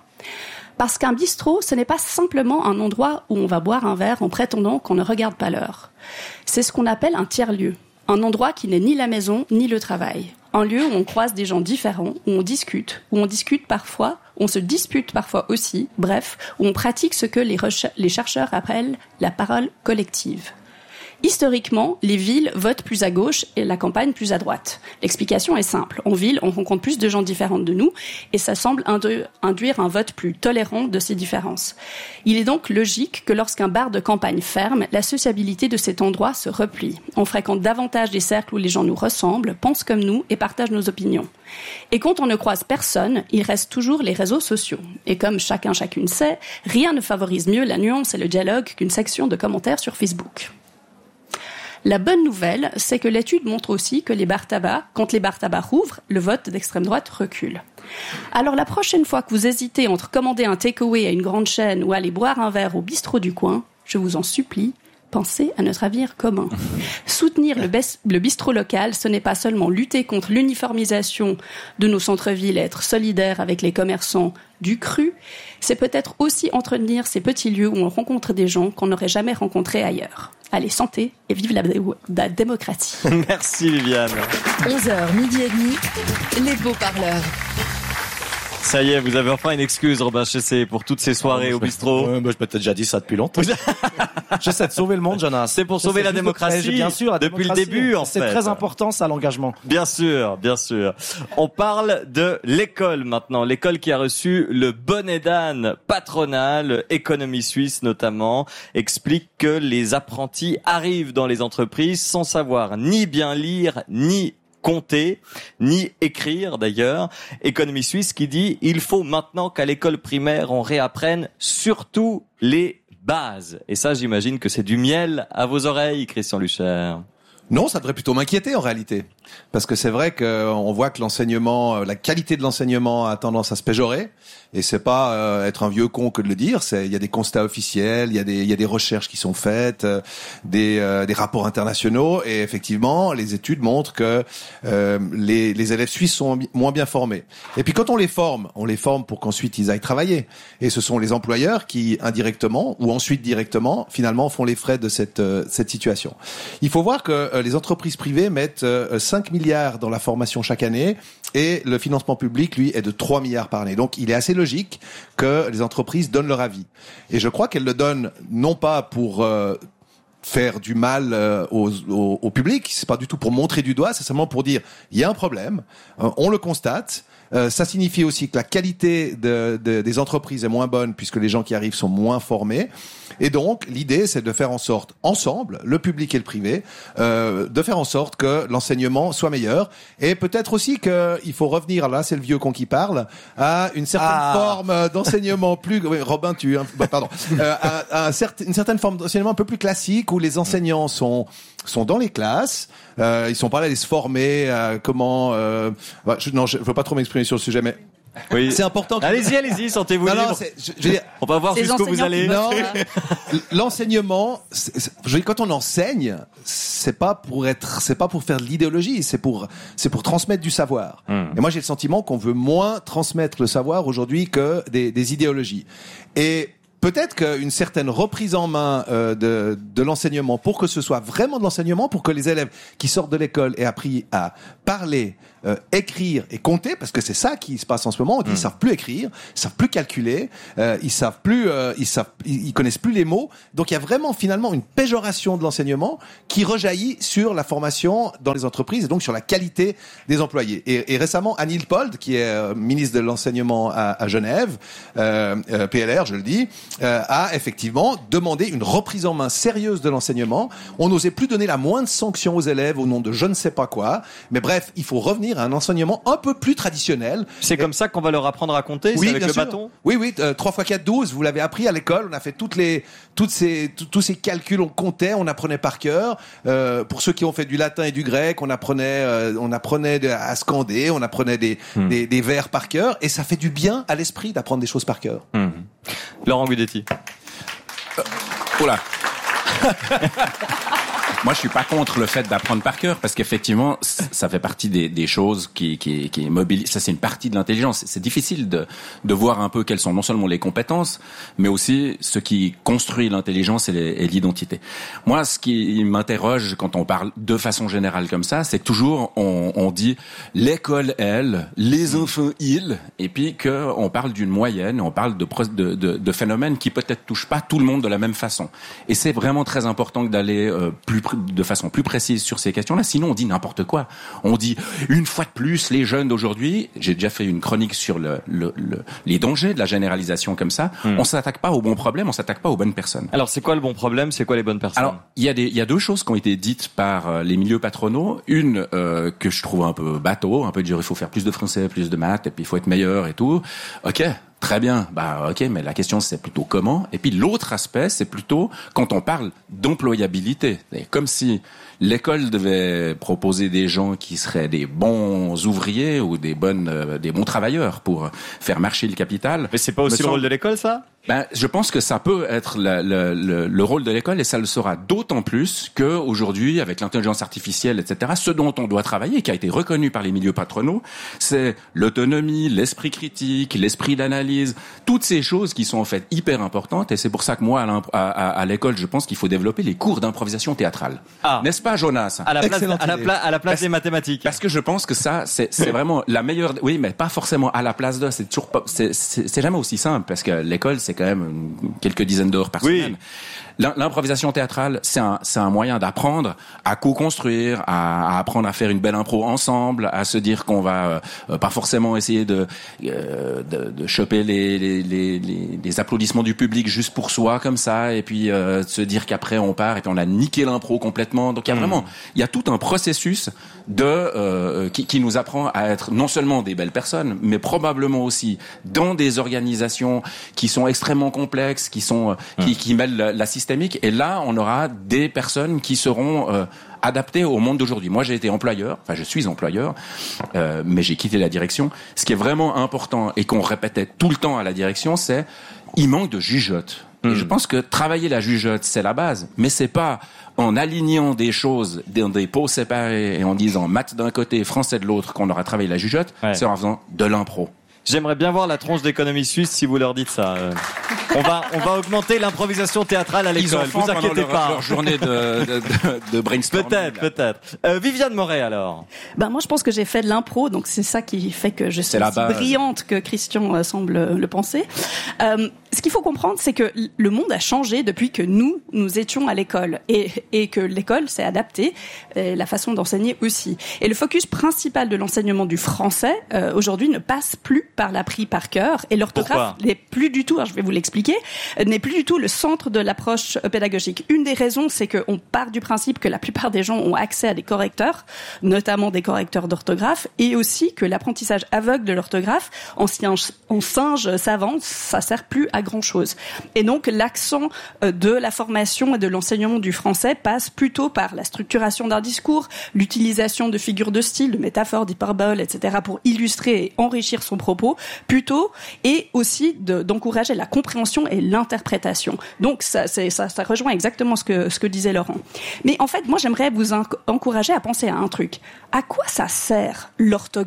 Parce qu'un bistrot, ce n'est pas simplement un endroit où on va boire un verre en prétendant qu'on ne regarde pas l'heure. C'est ce qu'on appelle un tiers-lieu, un endroit qui n'est ni la maison ni le travail. Un lieu où on croise des gens différents, où on discute, où on discute parfois, où on se dispute parfois aussi, bref, où on pratique ce que les, recher- les chercheurs appellent la parole collective. Historiquement, les villes votent plus à gauche et la campagne plus à droite. L'explication est simple. En ville, on rencontre plus de gens différents de nous et ça semble indu- induire un vote plus tolérant de ces différences. Il est donc logique que lorsqu'un bar de campagne ferme, la sociabilité de cet endroit se replie. On fréquente davantage des cercles où les gens nous ressemblent, pensent comme nous et partagent nos opinions. Et quand on ne croise personne, il reste toujours les réseaux sociaux. Et comme chacun chacune sait, rien ne favorise mieux la nuance et le dialogue qu'une section de commentaires sur Facebook. La bonne nouvelle, c'est que l'étude montre aussi que les bars tabac, quand les bars tabac rouvrent, le vote d'extrême droite recule. Alors la prochaine fois que vous hésitez entre commander un takeaway à une grande chaîne ou aller boire un verre au bistrot du coin, je vous en supplie, pensez à notre avenir commun. Soutenir le, bes- le bistrot local, ce n'est pas seulement lutter contre l'uniformisation de nos centres-villes et être solidaire avec les commerçants du cru, c'est peut-être aussi entretenir ces petits lieux où on rencontre des gens qu'on n'aurait jamais rencontrés ailleurs. Allez, santé et vive la, la démocratie. Merci Viviane. onze heures, midi et demi, les beaux parleurs. Ça y est, vous avez enfin une excuse, Robin Chessé, pour toutes ces soirées au bistrot. Ouais, bah, je m'étais déjà dit ça depuis longtemps. J'essaie de sauver le monde, Jonas. C'est pour sauver la démocratie, bien sûr, la depuis démocratie. le début, en C'est fait. très important, ça, l'engagement. Bien sûr, bien sûr. On parle de l'école maintenant. L'école qui a reçu le bonnet d'âne patronal, Économie Suisse notamment, explique que les apprentis arrivent dans les entreprises sans savoir ni bien lire, ni compter, ni écrire d'ailleurs. Économie Suisse qui dit il faut maintenant qu'à l'école primaire on réapprenne surtout les bases. Et ça, j'imagine que c'est du miel à vos oreilles, Christian Lucher. Non, ça devrait plutôt m'inquiéter en réalité, parce que c'est vrai qu'on voit que l'enseignement, la qualité de l'enseignement a tendance à se péjorer, et c'est pas euh, être un vieux con que de le dire. C'est, il y a des constats officiels, il y a des, il y a des recherches qui sont faites, euh, des, euh, des rapports internationaux, et effectivement, les études montrent que euh, les, les élèves suisses sont moins bien formés. Et puis quand on les forme, on les forme pour qu'ensuite ils aillent travailler, et ce sont les employeurs qui indirectement ou ensuite directement, finalement, font les frais de cette euh, cette situation. Il faut voir que euh, les entreprises privées mettent euh, cinq milliards dans la formation chaque année et le financement public, lui, est de trois milliards par année. Donc, il est assez logique que les entreprises donnent leur avis. Et je crois qu'elles le donnent non pas pour euh, faire du mal euh, au, au, au public, c'est pas du tout pour montrer du doigt, c'est seulement pour dire il y a un problème, euh, on le constate. Euh, ça signifie aussi que la qualité de, de, des entreprises est moins bonne puisque les gens qui arrivent sont moins formés. Et donc, l'idée, c'est de faire en sorte, ensemble, le public et le privé, euh, de faire en sorte que l'enseignement soit meilleur. Et peut-être aussi qu'il faut revenir, là, c'est le vieux con qui parle, à une certaine Ah. forme d'enseignement plus... Oui, Robin, tu... Hein, bah, pardon. Euh, à, à un certain, une certaine forme d'enseignement un peu plus classique où les enseignants sont... sont dans les classes, euh, ils sont pas là à aller se former, à comment... Euh, bah, je, non, je veux pas trop m'exprimer sur le sujet, mais Oui. C'est important. Que... Allez-y, allez-y, sentez-vous non, libre. Non, c'est, je, je veux dire, on va voir Les jusqu'où vous allez. Non, l'enseignement, c'est, c'est, je veux dire, quand on enseigne, c'est pas pour être, c'est pas pour faire de l'idéologie, c'est pour, c'est pour transmettre du savoir. Mmh. Et moi, j'ai le sentiment qu'on veut moins transmettre le savoir aujourd'hui que des, des idéologies. Et peut-être qu'une certaine reprise en main euh, de, de l'enseignement, pour que ce soit vraiment de l'enseignement, pour que les élèves qui sortent de l'école aient appris à parler, euh, écrire et compter, parce que c'est ça qui se passe en ce moment. On dit, mmh. Ils savent plus écrire, ils savent plus calculer, euh, ils savent plus, euh, ils savent, ils, ils connaissent plus les mots. Donc il y a vraiment finalement une péjoration de l'enseignement qui rejaillit sur la formation dans les entreprises et donc sur la qualité des employés. Et, et récemment, Anne Hilpold, qui est euh, ministre de l'enseignement à, à Genève, euh, euh, P L R, je le dis, euh, a effectivement demandé une reprise en main sérieuse de l'enseignement. On n'osait plus donner la moindre sanction aux élèves au nom de je ne sais pas quoi. Mais bref, il faut revenir à un enseignement un peu plus traditionnel. C'est et... comme ça qu'on va leur apprendre à compter, oui, c'est avec le sûr. bâton. Oui, oui, euh, trois fois quatre, douze. Vous l'avez appris à l'école. On a fait toutes les, toutes ces, tous ces calculs. On comptait, on apprenait par cœur. Euh, pour ceux qui ont fait du latin et du grec, on apprenait, euh, on apprenait de, à scander, on apprenait des, hmm. des, des vers par cœur, et ça fait du bien à l'esprit d'apprendre des choses par cœur. Hmm. Laurent Guidetti. Euh, oh là. Moi, je suis pas contre le fait d'apprendre par cœur, parce qu'effectivement, ça fait partie des, des choses qui, qui, qui mobilisent. Ça, c'est une partie de l'intelligence. C'est difficile de, de voir un peu quelles sont non seulement les compétences, mais aussi ce qui construit l'intelligence et, les, et l'identité. Moi, ce qui m'interroge quand on parle de façon générale comme ça, c'est que toujours on, on dit l'école elle, les enfants ils, et puis que on parle d'une moyenne, on parle de, de, de, de phénomènes qui peut-être touchent pas tout le monde de la même façon. Et c'est vraiment très important d'aller euh, plus de façon plus précise sur ces questions-là. Sinon, on dit n'importe quoi. On dit, une fois de plus, les jeunes d'aujourd'hui, j'ai déjà fait une chronique sur le, le, le, les dangers de la généralisation comme ça. Mmh. On s'attaque pas aux bons problèmes, on s'attaque pas aux bonnes personnes. Alors, c'est quoi le bon problème? C'est quoi les bonnes personnes? Alors, il y a des, il y a deux choses qui ont été dites par euh, les milieux patronaux. Une, euh, que je trouve un peu bateau, un peu dire, il faut faire plus de français, plus de maths, et puis il faut être meilleur et tout. Ok. Très bien, bah ok, mais la question c'est plutôt comment. Et puis l'autre aspect, c'est plutôt quand on parle d'employabilité. C'est comme si l'école devait proposer des gens qui seraient des bons ouvriers ou des bonnes, euh, des bons travailleurs pour faire marcher le capital. Mais c'est pas aussi le rôle de l'école, ça? Ben, je pense que ça peut être le, le, le, le rôle de l'école, et ça le sera d'autant plus que aujourd'hui, avec l'intelligence artificielle, et cetera, ce dont on doit travailler, qui a été reconnu par les milieux patronaux, c'est l'autonomie, l'esprit critique, l'esprit d'analyse, toutes ces choses qui sont en fait hyper importantes. Et c'est pour ça que moi, à, à, à l'école, je pense qu'il faut développer les cours d'improvisation théâtrale. Ah. N'est-ce pas, Jonas? À la place, à la, pla- à la place parce, des mathématiques. Parce que je pense que ça, c'est, c'est vraiment la meilleure. Oui, mais pas forcément à la place de. C'est toujours pas. C'est, c'est, c'est jamais aussi simple, parce que l'école, c'est quand même une, quelques dizaines d'heures par oui. semaine. L'improvisation théâtrale, c'est un, c'est un moyen d'apprendre à co-construire, à, à apprendre à faire une belle impro ensemble, à se dire qu'on va euh, pas forcément essayer de, euh, de, de choper les, les, les, les, les applaudissements du public juste pour soi comme ça, et puis euh, se dire qu'après on part et puis on a niqué l'impro complètement. Donc il y a vraiment, il y a tout un processus de euh, qui, qui nous apprend à être non seulement des belles personnes, mais probablement aussi dans des organisations qui sont extrêmement complexes, qui sont mmh. qui, qui mêlent la, la systémique. Et là, on aura des personnes qui seront euh, adaptées au monde d'aujourd'hui. Moi, j'ai été employeur, enfin, je suis employeur, euh, mais j'ai quitté la direction. Ce qui est vraiment important et qu'on répétait tout le temps à la direction, c'est il manque de jugeote. Mmh. Et je pense que travailler la jugeote, c'est la base, mais c'est pas en alignant des choses dans des pots séparés et en disant maths d'un côté, français de l'autre qu'on aura travaillé la jugeote, ouais. C'est en faisant de l'impro. J'aimerais bien voir la tronche d'économie suisse si vous leur dites ça. On va, on va augmenter l'improvisation théâtrale à l'école. Vous inquiétez leur, pas. Leur journée de, de, de, de brainstorming. Peut-être, là. peut-être. Euh, Viviane Moret, alors. Ben, moi, je pense que j'ai fait de l'impro, donc c'est ça qui fait que je suis aussi brillante que Christian euh, semble le penser. Euh, ce qu'il faut comprendre, c'est que le monde a changé depuis que nous, nous étions à l'école, et, et que l'école s'est adaptée, et la façon d'enseigner aussi. Et le focus principal de l'enseignement du français, euh, aujourd'hui, ne passe plus par l'appris par cœur, et l'orthographe n'est plus du tout, alors je vais vous l'expliquer, n'est plus du tout le centre de l'approche pédagogique. Une des raisons, c'est qu'on part du principe que la plupart des gens ont accès à des correcteurs, notamment des correcteurs d'orthographe, et aussi que l'apprentissage aveugle de l'orthographe, en singe, en singe savant, ça sert plus à pas grand-chose. Et donc l'accent de la formation et de l'enseignement du français passe plutôt par la structuration d'un discours, l'utilisation de figures de style, de métaphores, d'hyperboles, et cetera pour illustrer et enrichir son propos, plutôt, et aussi de, d'encourager la compréhension et l'interprétation. Donc ça, c'est, ça, ça rejoint exactement ce que, ce que disait Laurent. Mais en fait, moi j'aimerais vous en- encourager à penser à un truc. À quoi ça sert l'orthographe ?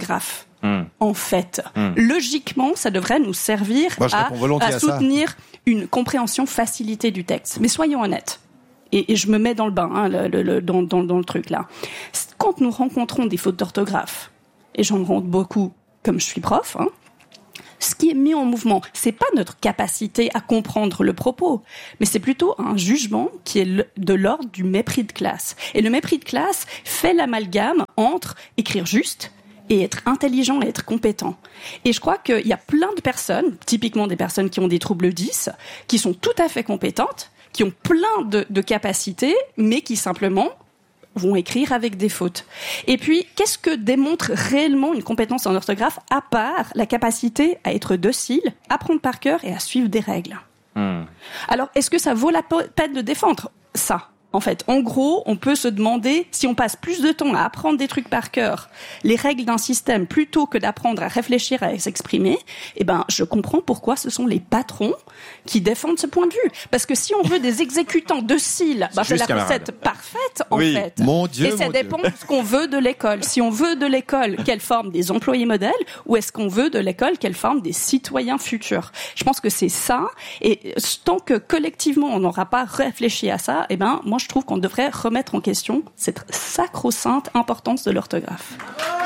Mmh. En fait, mmh. logiquement, ça devrait nous servir Moi, je à, réponds volontiers à à ça. soutenir une compréhension facilitée du texte. Mais soyons honnêtes. Et, et je me mets dans le bain, hein, le, le, le, dans, dans, dans le truc là. Quand nous rencontrons des fautes d'orthographe, et j'en rencontre beaucoup, comme je suis prof, hein, ce qui est mis en mouvement, c'est pas notre capacité à comprendre le propos, mais c'est plutôt un jugement qui est de l'ordre du mépris de classe. Et le mépris de classe fait l'amalgame entre écrire juste et être intelligent et être compétent. Et je crois qu'il y a plein de personnes, typiquement des personnes qui ont des troubles dys, qui sont tout à fait compétentes, qui ont plein de, de capacités, mais qui simplement vont écrire avec des fautes. Et puis, qu'est-ce que démontre réellement une compétence en orthographe, à part la capacité à être docile, apprendre par cœur et à suivre des règles ? Mmh. Alors, est-ce que ça vaut la peine de défendre ça ? En fait, en gros, on peut se demander si on passe plus de temps à apprendre des trucs par cœur, les règles d'un système, plutôt que d'apprendre à réfléchir, à s'exprimer. Eh ben, je comprends pourquoi ce sont les patrons qui défendent ce point de vue. Parce que si on veut des exécutants dociles, bah, c'est la camarade. recette parfaite, en Oui. fait. Mon Dieu, Et ça mon dépend Dieu. de ce qu'on veut de l'école. Si on veut de l'école qu'elle forme des employés modèles, ou est-ce qu'on veut de l'école qu'elle forme des citoyens futurs ? Je pense que c'est ça. Et tant que collectivement on n'aura pas réfléchi à ça, eh ben, moi je trouve qu'on devrait remettre en question cette sacro-sainte importance de l'orthographe.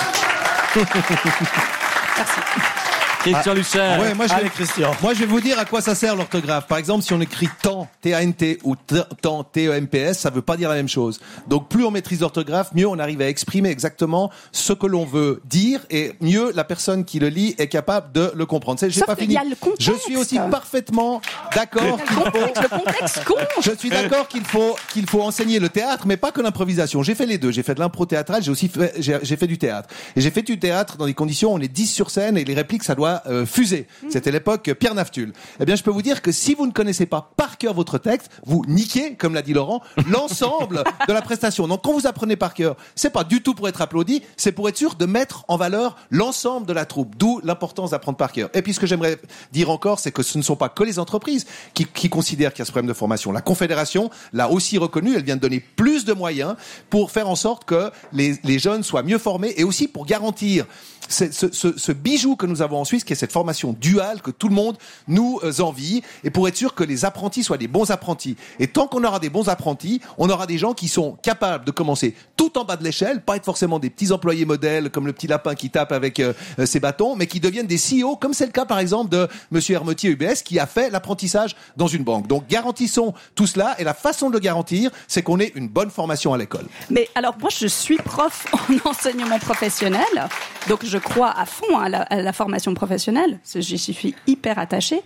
Merci. Christian Luchaire. Ouais, moi je, Allez, vais, Christian. moi je vais vous dire à quoi ça sert l'orthographe. Par exemple, si on écrit tant, T A N T, ou t- tant, T E M P S, ça veut pas dire la même chose. Donc plus on maîtrise l'orthographe, mieux on arrive à exprimer exactement ce que l'on veut dire, et mieux la personne qui le lit est capable de le comprendre. C'est, j'ai Sauf pas qu'il fini. y a le contexte. Je suis aussi parfaitement d'accord qu'il Le faut... contexte, le contexte compte. Je suis d'accord qu'il faut qu'il faut enseigner le théâtre, mais pas que l'improvisation. J'ai fait les deux. J'ai fait de l'impro théâtrale, j'ai aussi fait j'ai, j'ai fait du théâtre. Et j'ai fait du théâtre dans des conditions où on est dix sur scène et les répliques ça doit euh, fuser. C'était l'époque Pierre Naftul. Eh bien, je peux vous dire que si vous ne connaissez pas par cœur votre texte, vous niquez, comme l'a dit Laurent, l'ensemble de la prestation. Donc, quand vous apprenez par cœur, c'est pas du tout pour être applaudi, c'est pour être sûr de mettre en valeur l'ensemble de la troupe. D'où l'importance d'apprendre par cœur. Et puis, ce que j'aimerais dire encore, c'est que ce ne sont pas que les entreprises qui, qui considèrent qu'il y a ce problème de formation. La Confédération l'a aussi reconnu. Elle vient de donner plus de moyens pour faire en sorte que les, les jeunes soient mieux formés et aussi pour garantir ce, ce, ce, ce bijou que nous avons en Suisse, qui est cette formation duale que tout le monde nous euh, envie, et pour être sûr que les apprentis soient des bons apprentis. Et tant qu'on aura des bons apprentis, on aura des gens qui sont capables de commencer tout en bas de l'échelle, pas être forcément des petits employés modèles comme le petit lapin qui tape avec euh, ses bâtons, mais qui deviennent des C E O, comme c'est le cas par exemple de Monsieur Hermetier U B S qui a fait l'apprentissage dans une banque. Donc garantissons tout cela, et la façon de le garantir, c'est qu'on ait une bonne formation à l'école. Mais alors moi je suis prof en enseignement professionnel, donc je crois à fond à la, à la formation professionnelle, j'y suis hyper attachée.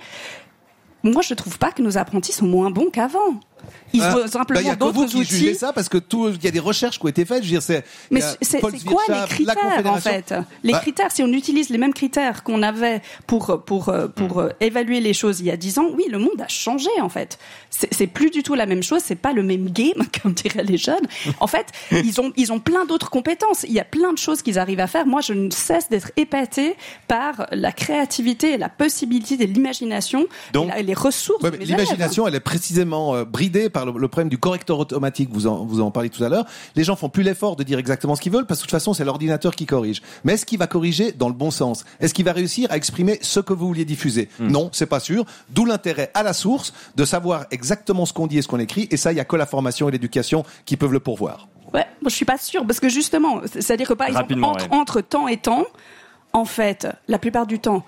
Moi je trouve pas que nos apprentis sont moins bons qu'avant. Ils Ah, ont bah, simplement y a que d'autres vous qui outils. jugez ça, parce que tout, il y a des recherches qui ont été faites. Je veux dire, c'est. Mais il y a c'est, Paul c'est quoi les Zwirtschaf, la critères en Confédération. fait Les Bah, critères, si on utilise les mêmes critères qu'on avait pour pour euh, pour euh, évaluer les choses il y a dix ans, oui, le monde a changé en fait. C'est, c'est plus du tout la même chose, c'est pas le même game comme diraient les jeunes. En fait, ils ont ils ont plein d'autres compétences. Il y a plein de choses qu'ils arrivent à faire. Moi, je ne cesse d'être épatée par la créativité et la possibilité de l'imagination, Donc- et, la- et les ressources. Ouais, de mais mes élèves. l'imagination, elle est précisément euh, bridée par le, le problème du correcteur automatique. Vous en, vous en parliez tout à l'heure. Les gens font plus l'effort de dire exactement ce qu'ils veulent, parce que de toute façon, c'est l'ordinateur qui corrige. Mais est-ce qu'il va corriger dans le bon sens? Est-ce qu'il va réussir à exprimer ce que vous vouliez diffuser? Hmm. Non, c'est pas sûr. D'où l'intérêt à la source de savoir exactement ce qu'on dit et ce qu'on écrit. Et ça, il y a que la formation et l'éducation qui peuvent le pourvoir. Ouais, moi je suis pas sûre parce que justement, c'est-à-dire que par exemple Rapidement, entre, ouais. entre temps et temps, en fait, la plupart du temps,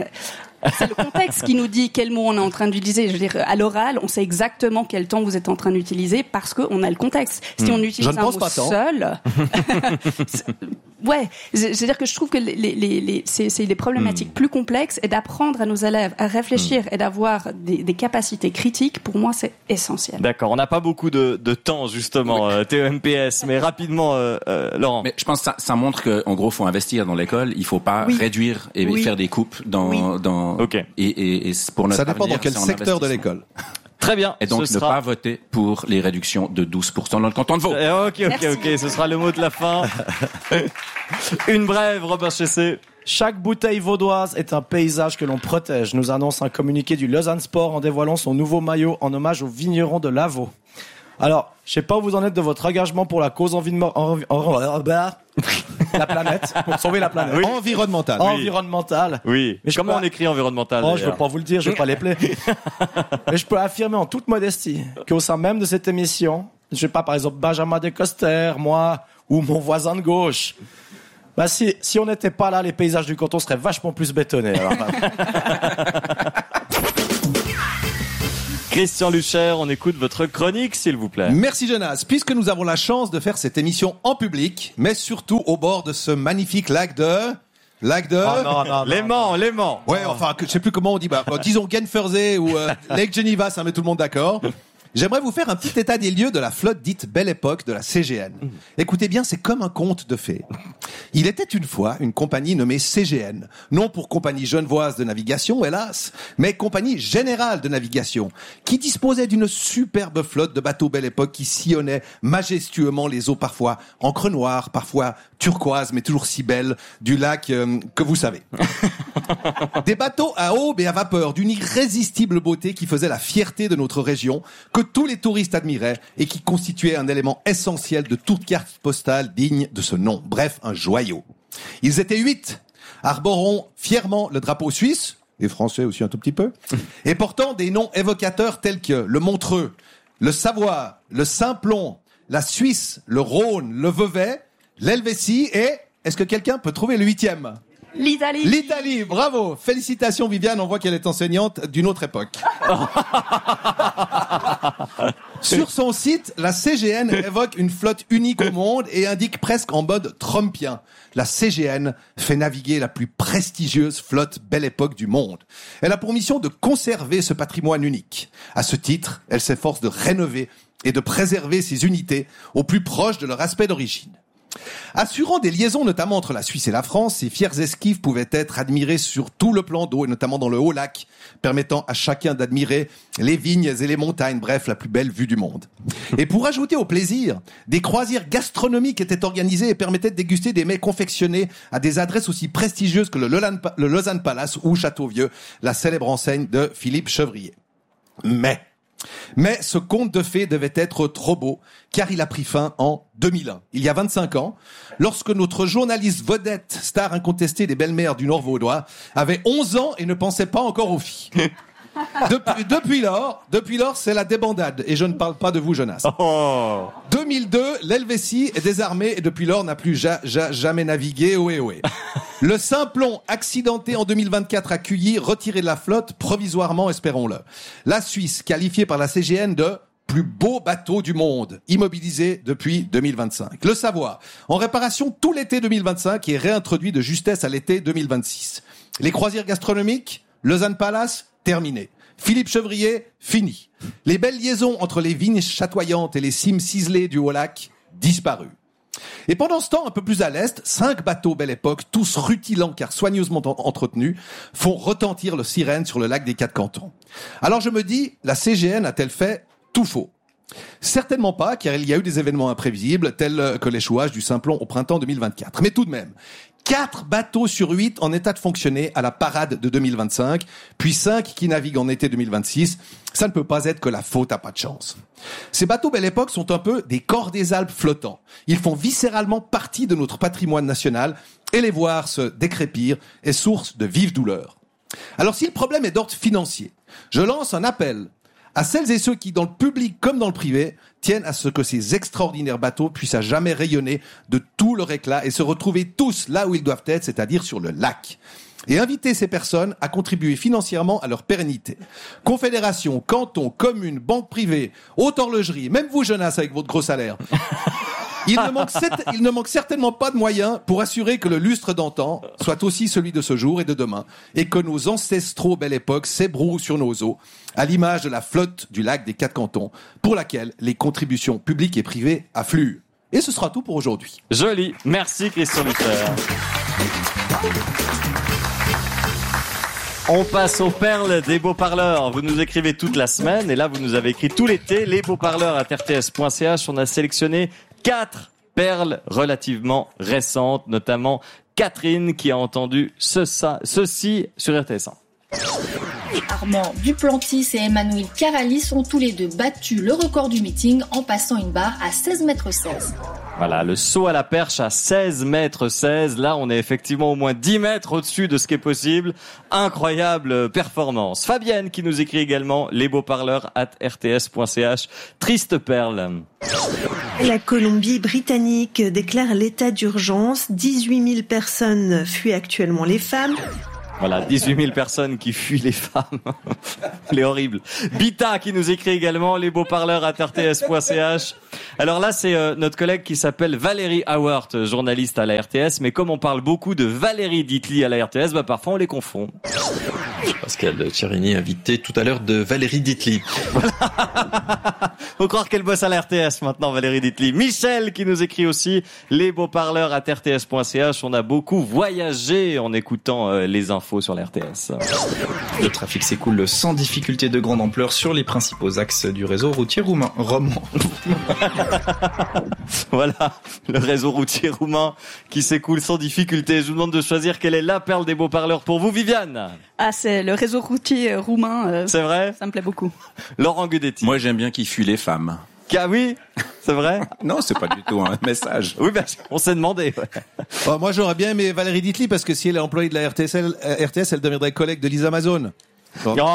c'est le contexte qui nous dit quel mot on est en train d'utiliser. Je veux dire, à l'oral, on sait exactement quel temps vous êtes en train d'utiliser parce qu'on a le contexte. Si on utilise Je ne un pense mot pas tant. seul, c'est- Ouais, c'est-à-dire que je trouve que les, les, les, c'est, c'est des problématiques mmh. plus complexes, et d'apprendre à nos élèves à réfléchir mmh. et d'avoir des, des capacités critiques, pour moi, c'est essentiel. D'accord, on n'a pas beaucoup de, de temps, justement, oui. euh, T E M P S, mais rapidement, euh, euh, Laurent. Mais je pense que ça, ça montre qu'en gros, il faut investir dans l'école, il ne faut pas oui. réduire et oui. faire des coupes dans... Oui. dans okay. et, et, et pour notre ça dépend avenir, dans quel secteur de l'école. Très bien. Et donc, ce ne sera... pas voter pour les réductions de douze pour cent dans le canton de Vaud. Eh, ok, ok, Merci. ok. Ce sera le mot de la fin. Une brève, Robert Chessé. Chaque bouteille vaudoise est un paysage que l'on protège, nous annonce un communiqué du Lausanne Sport en dévoilant son nouveau maillot en hommage aux vignerons de Lavaux. Alors, je sais pas où vous en êtes de votre engagement pour la cause environnement, en, en, en, la planète, pour sauver la planète. Oui. Environnementale. Oui. Environnementale. Oui. Mais comment peux... on écrit environnemental? Oh, je veux pas vous le dire, je vais pas les plaire. Mais je peux affirmer en toute modestie qu'au sein même de cette émission, je sais pas, par exemple, Benjamin Descoster, moi, ou mon voisin de gauche, bah si, si on n'était pas là, les paysages du canton seraient vachement plus bétonnés. Alors. Christian Lucher, on écoute votre chronique, s'il vous plaît. Merci Jonas. Puisque nous avons la chance de faire cette émission en public, mais surtout au bord de ce magnifique lac de... Lac de... Oh, non, non, Léman, Léman. Ouais, enfin, je sais plus comment on dit. Bah, disons Genfersee ou euh, Lake Geneva, ça met tout le monde d'accord. J'aimerais vous faire un petit état des lieux de la flotte dite Belle Époque de la C G N. Écoutez bien, c'est comme un conte de fées. Il était une fois une compagnie nommée C G N, non pour Compagnie Genevoise de Navigation, hélas, mais Compagnie Générale de Navigation, qui disposait d'une superbe flotte de bateaux Belle Époque qui sillonnaient majestueusement les eaux parfois encre noire, parfois turquoise, mais toujours si belle, du lac euh, que vous savez. Des bateaux à aube et à vapeur d'une irrésistible beauté qui faisaient la fierté de notre région, que tous les touristes admiraient et qui constituaient un élément essentiel de toute carte postale digne de ce nom. Bref, un joyau. Ils étaient huit, arborant fièrement le drapeau suisse, et français aussi un tout petit peu, et portant des noms évocateurs tels que le Montreux, le Savoie, le Simplon, la Suisse, le Rhône, le Vevey, l'Helvétie et... Est-ce que quelqu'un peut trouver le huitième ? L'Italie. L'Italie, bravo. Félicitations Viviane, on voit qu'elle est enseignante d'une autre époque. Sur son site, la C G N évoque une flotte unique au monde et indique presque en mode trumpien. La C G N fait naviguer la plus prestigieuse flotte Belle Époque du monde. Elle a pour mission de conserver ce patrimoine unique. À ce titre, elle s'efforce de rénover et de préserver ses unités au plus proche de leur aspect d'origine. Assurant des liaisons notamment entre la Suisse et la France, ces fiers esquifs pouvaient être admirés sur tout le plan d'eau et notamment dans le haut lac, permettant à chacun d'admirer les vignes et les montagnes, bref, la plus belle vue du monde. Et pour ajouter au plaisir, des croisières gastronomiques étaient organisées et permettaient de déguster des mets confectionnés à des adresses aussi prestigieuses que le Lausanne, le Lausanne Palace ou Châteauvieux, la célèbre enseigne de Philippe Chevrier. Mais... Mais ce conte de fées devait être trop beau, car il a pris fin en deux mille un, il y a vingt-cinq ans, lorsque notre journaliste vedette, star incontestée des belles-mères du Nord vaudois, avait onze ans et ne pensait pas encore aux filles. Depuis, depuis lors, depuis lors, c'est la débandade, et je ne parle pas de vous, Jonas. Oh. deux mille deux, l'Helvétie est désarmée et depuis lors n'a plus ja, ja, jamais navigué, ohé ohé. Le Simplon, accidenté en deux mille vingt-quatre à Cuilly, retiré de la flotte, provisoirement, espérons-le. La Suisse, qualifiée par la C G N de plus beau bateau du monde, immobilisé depuis deux mille vingt-cinq. Le Savoie, en réparation tout l'été deux mille vingt-cinq et réintroduit de justesse à l'été deux mille vingt-six. Les croisières gastronomiques, Lausanne Palace, terminé. Philippe Chevrier, fini. Les belles liaisons entre les vignes chatoyantes et les cimes ciselées du Haut-Lac, disparues. Et pendant ce temps, un peu plus à l'est, cinq bateaux Belle Époque, tous rutilants car soigneusement entretenus, font retentir le sirène sur le lac des Quatre Cantons. Alors je me dis, la C G N a-t-elle fait tout faux ? Certainement pas, car il y a eu des événements imprévisibles, tels que l'échouage du Simplon au printemps deux mille vingt-quatre. Mais tout de même, quatre bateaux sur huit en état de fonctionner à la parade de deux mille vingt-cinq, puis cinq qui naviguent en été deux mille vingt-six, ça ne peut pas être que la faute à pas de chance. Ces bateaux Belle Époque sont un peu des corps des Alpes flottants. Ils font viscéralement partie de notre patrimoine national, et les voir se décrépir est source de vive douleur. Alors si le problème est d'ordre financier, je lance un appel à celles et ceux qui, dans le public comme dans le privé, tiennent à ce que ces extraordinaires bateaux puissent à jamais rayonner de tout leur éclat et se retrouver tous là où ils doivent être, c'est-à-dire sur le lac. Et inviter ces personnes à contribuer financièrement à leur pérennité. Confédération, canton, commune, banque privée, haute horlogerie, même vous, Jonas, avec votre gros salaire. Il ne, manque cet- il ne manque certainement pas de moyens pour assurer que le lustre d'antan soit aussi celui de ce jour et de demain, et que nos ancestraux belle époque s'ébrouent sur nos eaux, à l'image de la flotte du lac des Quatre Cantons, pour laquelle les contributions publiques et privées affluent. Et ce sera tout pour aujourd'hui. Joli. Merci Christian Luther. On passe aux perles des beaux parleurs. Vous nous écrivez toute la semaine et là vous nous avez écrit tout l'été. Les beaux parleurs à r t s point c h. On a sélectionné quatre perles relativement récentes, notamment Catherine qui a entendu ce, ça, ceci sur R T S un. Armand Duplantis et Emmanuel Caralis ont tous les deux battu le record du meeting en passant une barre à seize mètres seize. Voilà, le saut à la perche à seize mètres seize. Là, on est effectivement au moins dix mètres au-dessus de ce qui est possible. Incroyable performance. Fabienne qui nous écrit également les beaux parleurs at r t s point c h. Triste perle. La Colombie-Britannique déclare l'état d'urgence. dix-huit mille personnes fuient actuellement les femmes. Voilà, dix-huit mille personnes qui fuient les femmes. Elle est horrible. Bita qui nous écrit également les beaux parleurs à r t s point c h. Alors là, c'est euh, notre collègue qui s'appelle Valérie Howard, journaliste à la R T S. Mais comme on parle beaucoup de Valérie Ditli à la R T S, bah parfois on les confond. Pascal Chirini, invité tout à l'heure de Valérie Ditli. Voilà. Faut croire qu'elle bosse à la R T S maintenant, Valérie Ditli. Michel qui nous écrit aussi les beaux parleurs à r t s point c h. On a beaucoup voyagé en écoutant euh, les infos sur la R T S. Le trafic s'écoule sans difficulté de grande ampleur sur les principaux axes du réseau routier roumain. roman. Voilà, le réseau routier roumain qui s'écoule sans difficulté. Je vous demande de choisir quelle est la perle des beaux parleurs pour vous, Viviane. Ah, c'est le réseau routier roumain. Euh, c'est vrai? Ça me plaît beaucoup. Laurent Gudetti. Moi, j'aime bien qu'il fuit les femmes. Ah oui, c'est vrai. Non, c'est pas du tout un message. Oui, ben, on s'est demandé. Ouais. Bon, moi, j'aurais bien aimé Valérie Ditli parce que si elle est employée de la R T S, elle, euh, R T S, elle deviendrait collègue de Lisa Amazon. Bon. Oh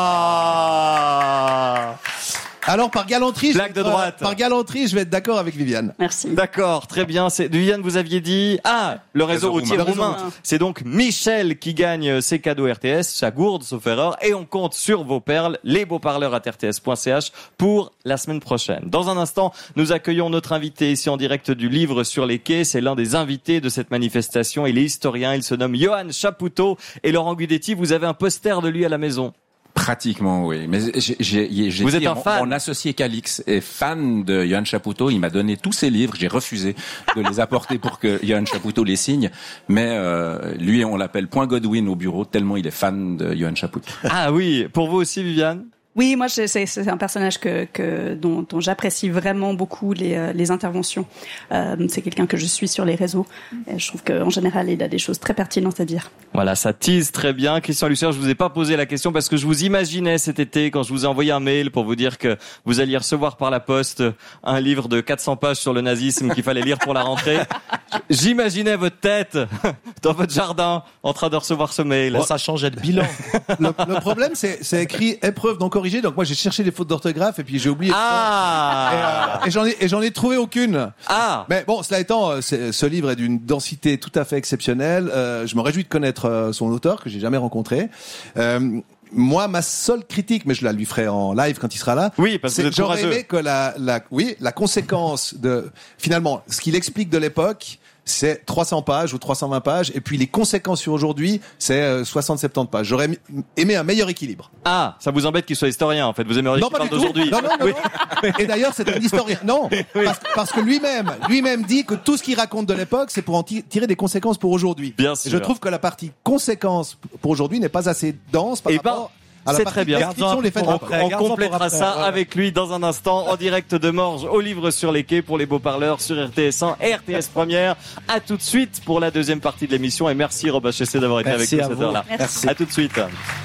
Alors, par galanterie, Blague je vais de être, droite. euh, par galanterie, je vais être d'accord avec Viviane. Merci. D'accord, très bien. C'est Viviane, vous aviez dit ah le réseau, réseau routier roumain. roumain. C'est donc Michel qui gagne ses cadeaux R T S, sa gourde sauf erreur, et on compte sur vos perles, les beaux parleurs à r t s point c h pour la semaine prochaine. Dans un instant, nous accueillons notre invité ici en direct du Livre sur les quais. C'est l'un des invités de cette manifestation. Il est historien, il se nomme Johan Chapoutot. Et Laurent Gudetti, vous avez un poster de lui à la maison. Pratiquement, oui. Mais j'ai, j'ai, j'ai Vous dit, êtes un mon, fan. mon associé Calix est fan de Johan Chapoutot. Il m'a donné tous ses livres. J'ai refusé de les apporter pour que Johan Chapoutot les signe. Mais euh, lui, on l'appelle Point Godwin au bureau, tellement il est fan de Johan Chapoutot. Ah oui, pour vous aussi, Viviane? Oui, moi, c'est, c'est, c'est un personnage que, que dont, dont j'apprécie vraiment beaucoup les, euh, les interventions. Euh, c'est quelqu'un que je suis sur les réseaux. Et je trouve qu'en général, il a des choses très pertinentes à dire. Voilà, ça tease très bien. Christian Lucien, je vous ai pas posé la question parce que je vous imaginais cet été quand je vous ai envoyé un mail pour vous dire que vous alliez recevoir par la poste un livre de quatre cents pages sur le nazisme qu'il fallait lire pour la rentrée. J'imaginais votre tête dans votre jardin en train de recevoir ce mail. Bon, ça changeait de bilan. Le, le problème, c'est, c'est écrit épreuve non corrigée. Donc moi, j'ai cherché des fautes d'orthographe et puis j'ai oublié. Ah Et, euh, et j'en ai, et j'en ai trouvé aucune. Ah Mais bon, cela étant, euh, c'est- ce livre est d'une densité tout à fait exceptionnelle. Euh, je me réjouis de connaître euh, son auteur que j'ai jamais rencontré. Euh, Moi, ma seule critique, mais je la lui ferai en live quand il sera là. Oui, parce que c'est vous êtes j'aurais courageux. aimé que la, la, oui, la conséquence de, finalement, ce qu'il explique de l'époque, c'est trois cents pages ou trois cent vingt pages, et puis les conséquences sur aujourd'hui, c'est euh, soixante soixante pages. J'aurais mi- aimé un meilleur équilibre. Ah, ça vous embête qu'il soit historien en fait. Vous aimeriez Non, qu'il pas parle du tout. d'aujourd'hui. Non, non, non, Oui. non. Et d'ailleurs, c'est un historien. Non, parce, parce que lui-même, lui-même dit que tout ce qu'il raconte de l'époque, c'est pour en ti- tirer des conséquences pour aujourd'hui. Bien Et sûr. je trouve que la partie conséquences pour aujourd'hui n'est pas assez dense par Eh ben, rapport à la c'est partie très bien. description des faits de On, l'époque. on Gardons pour complétera après, ça ouais. avec lui dans un instant en direct de Morges au Livre sur les quais pour les beaux parleurs sur R T S un et R T S Première. À tout de suite pour la deuxième partie de l'émission et merci Robin Chessé d'avoir été Merci avec à nous cette vous. heure-là. Merci. À tout de suite.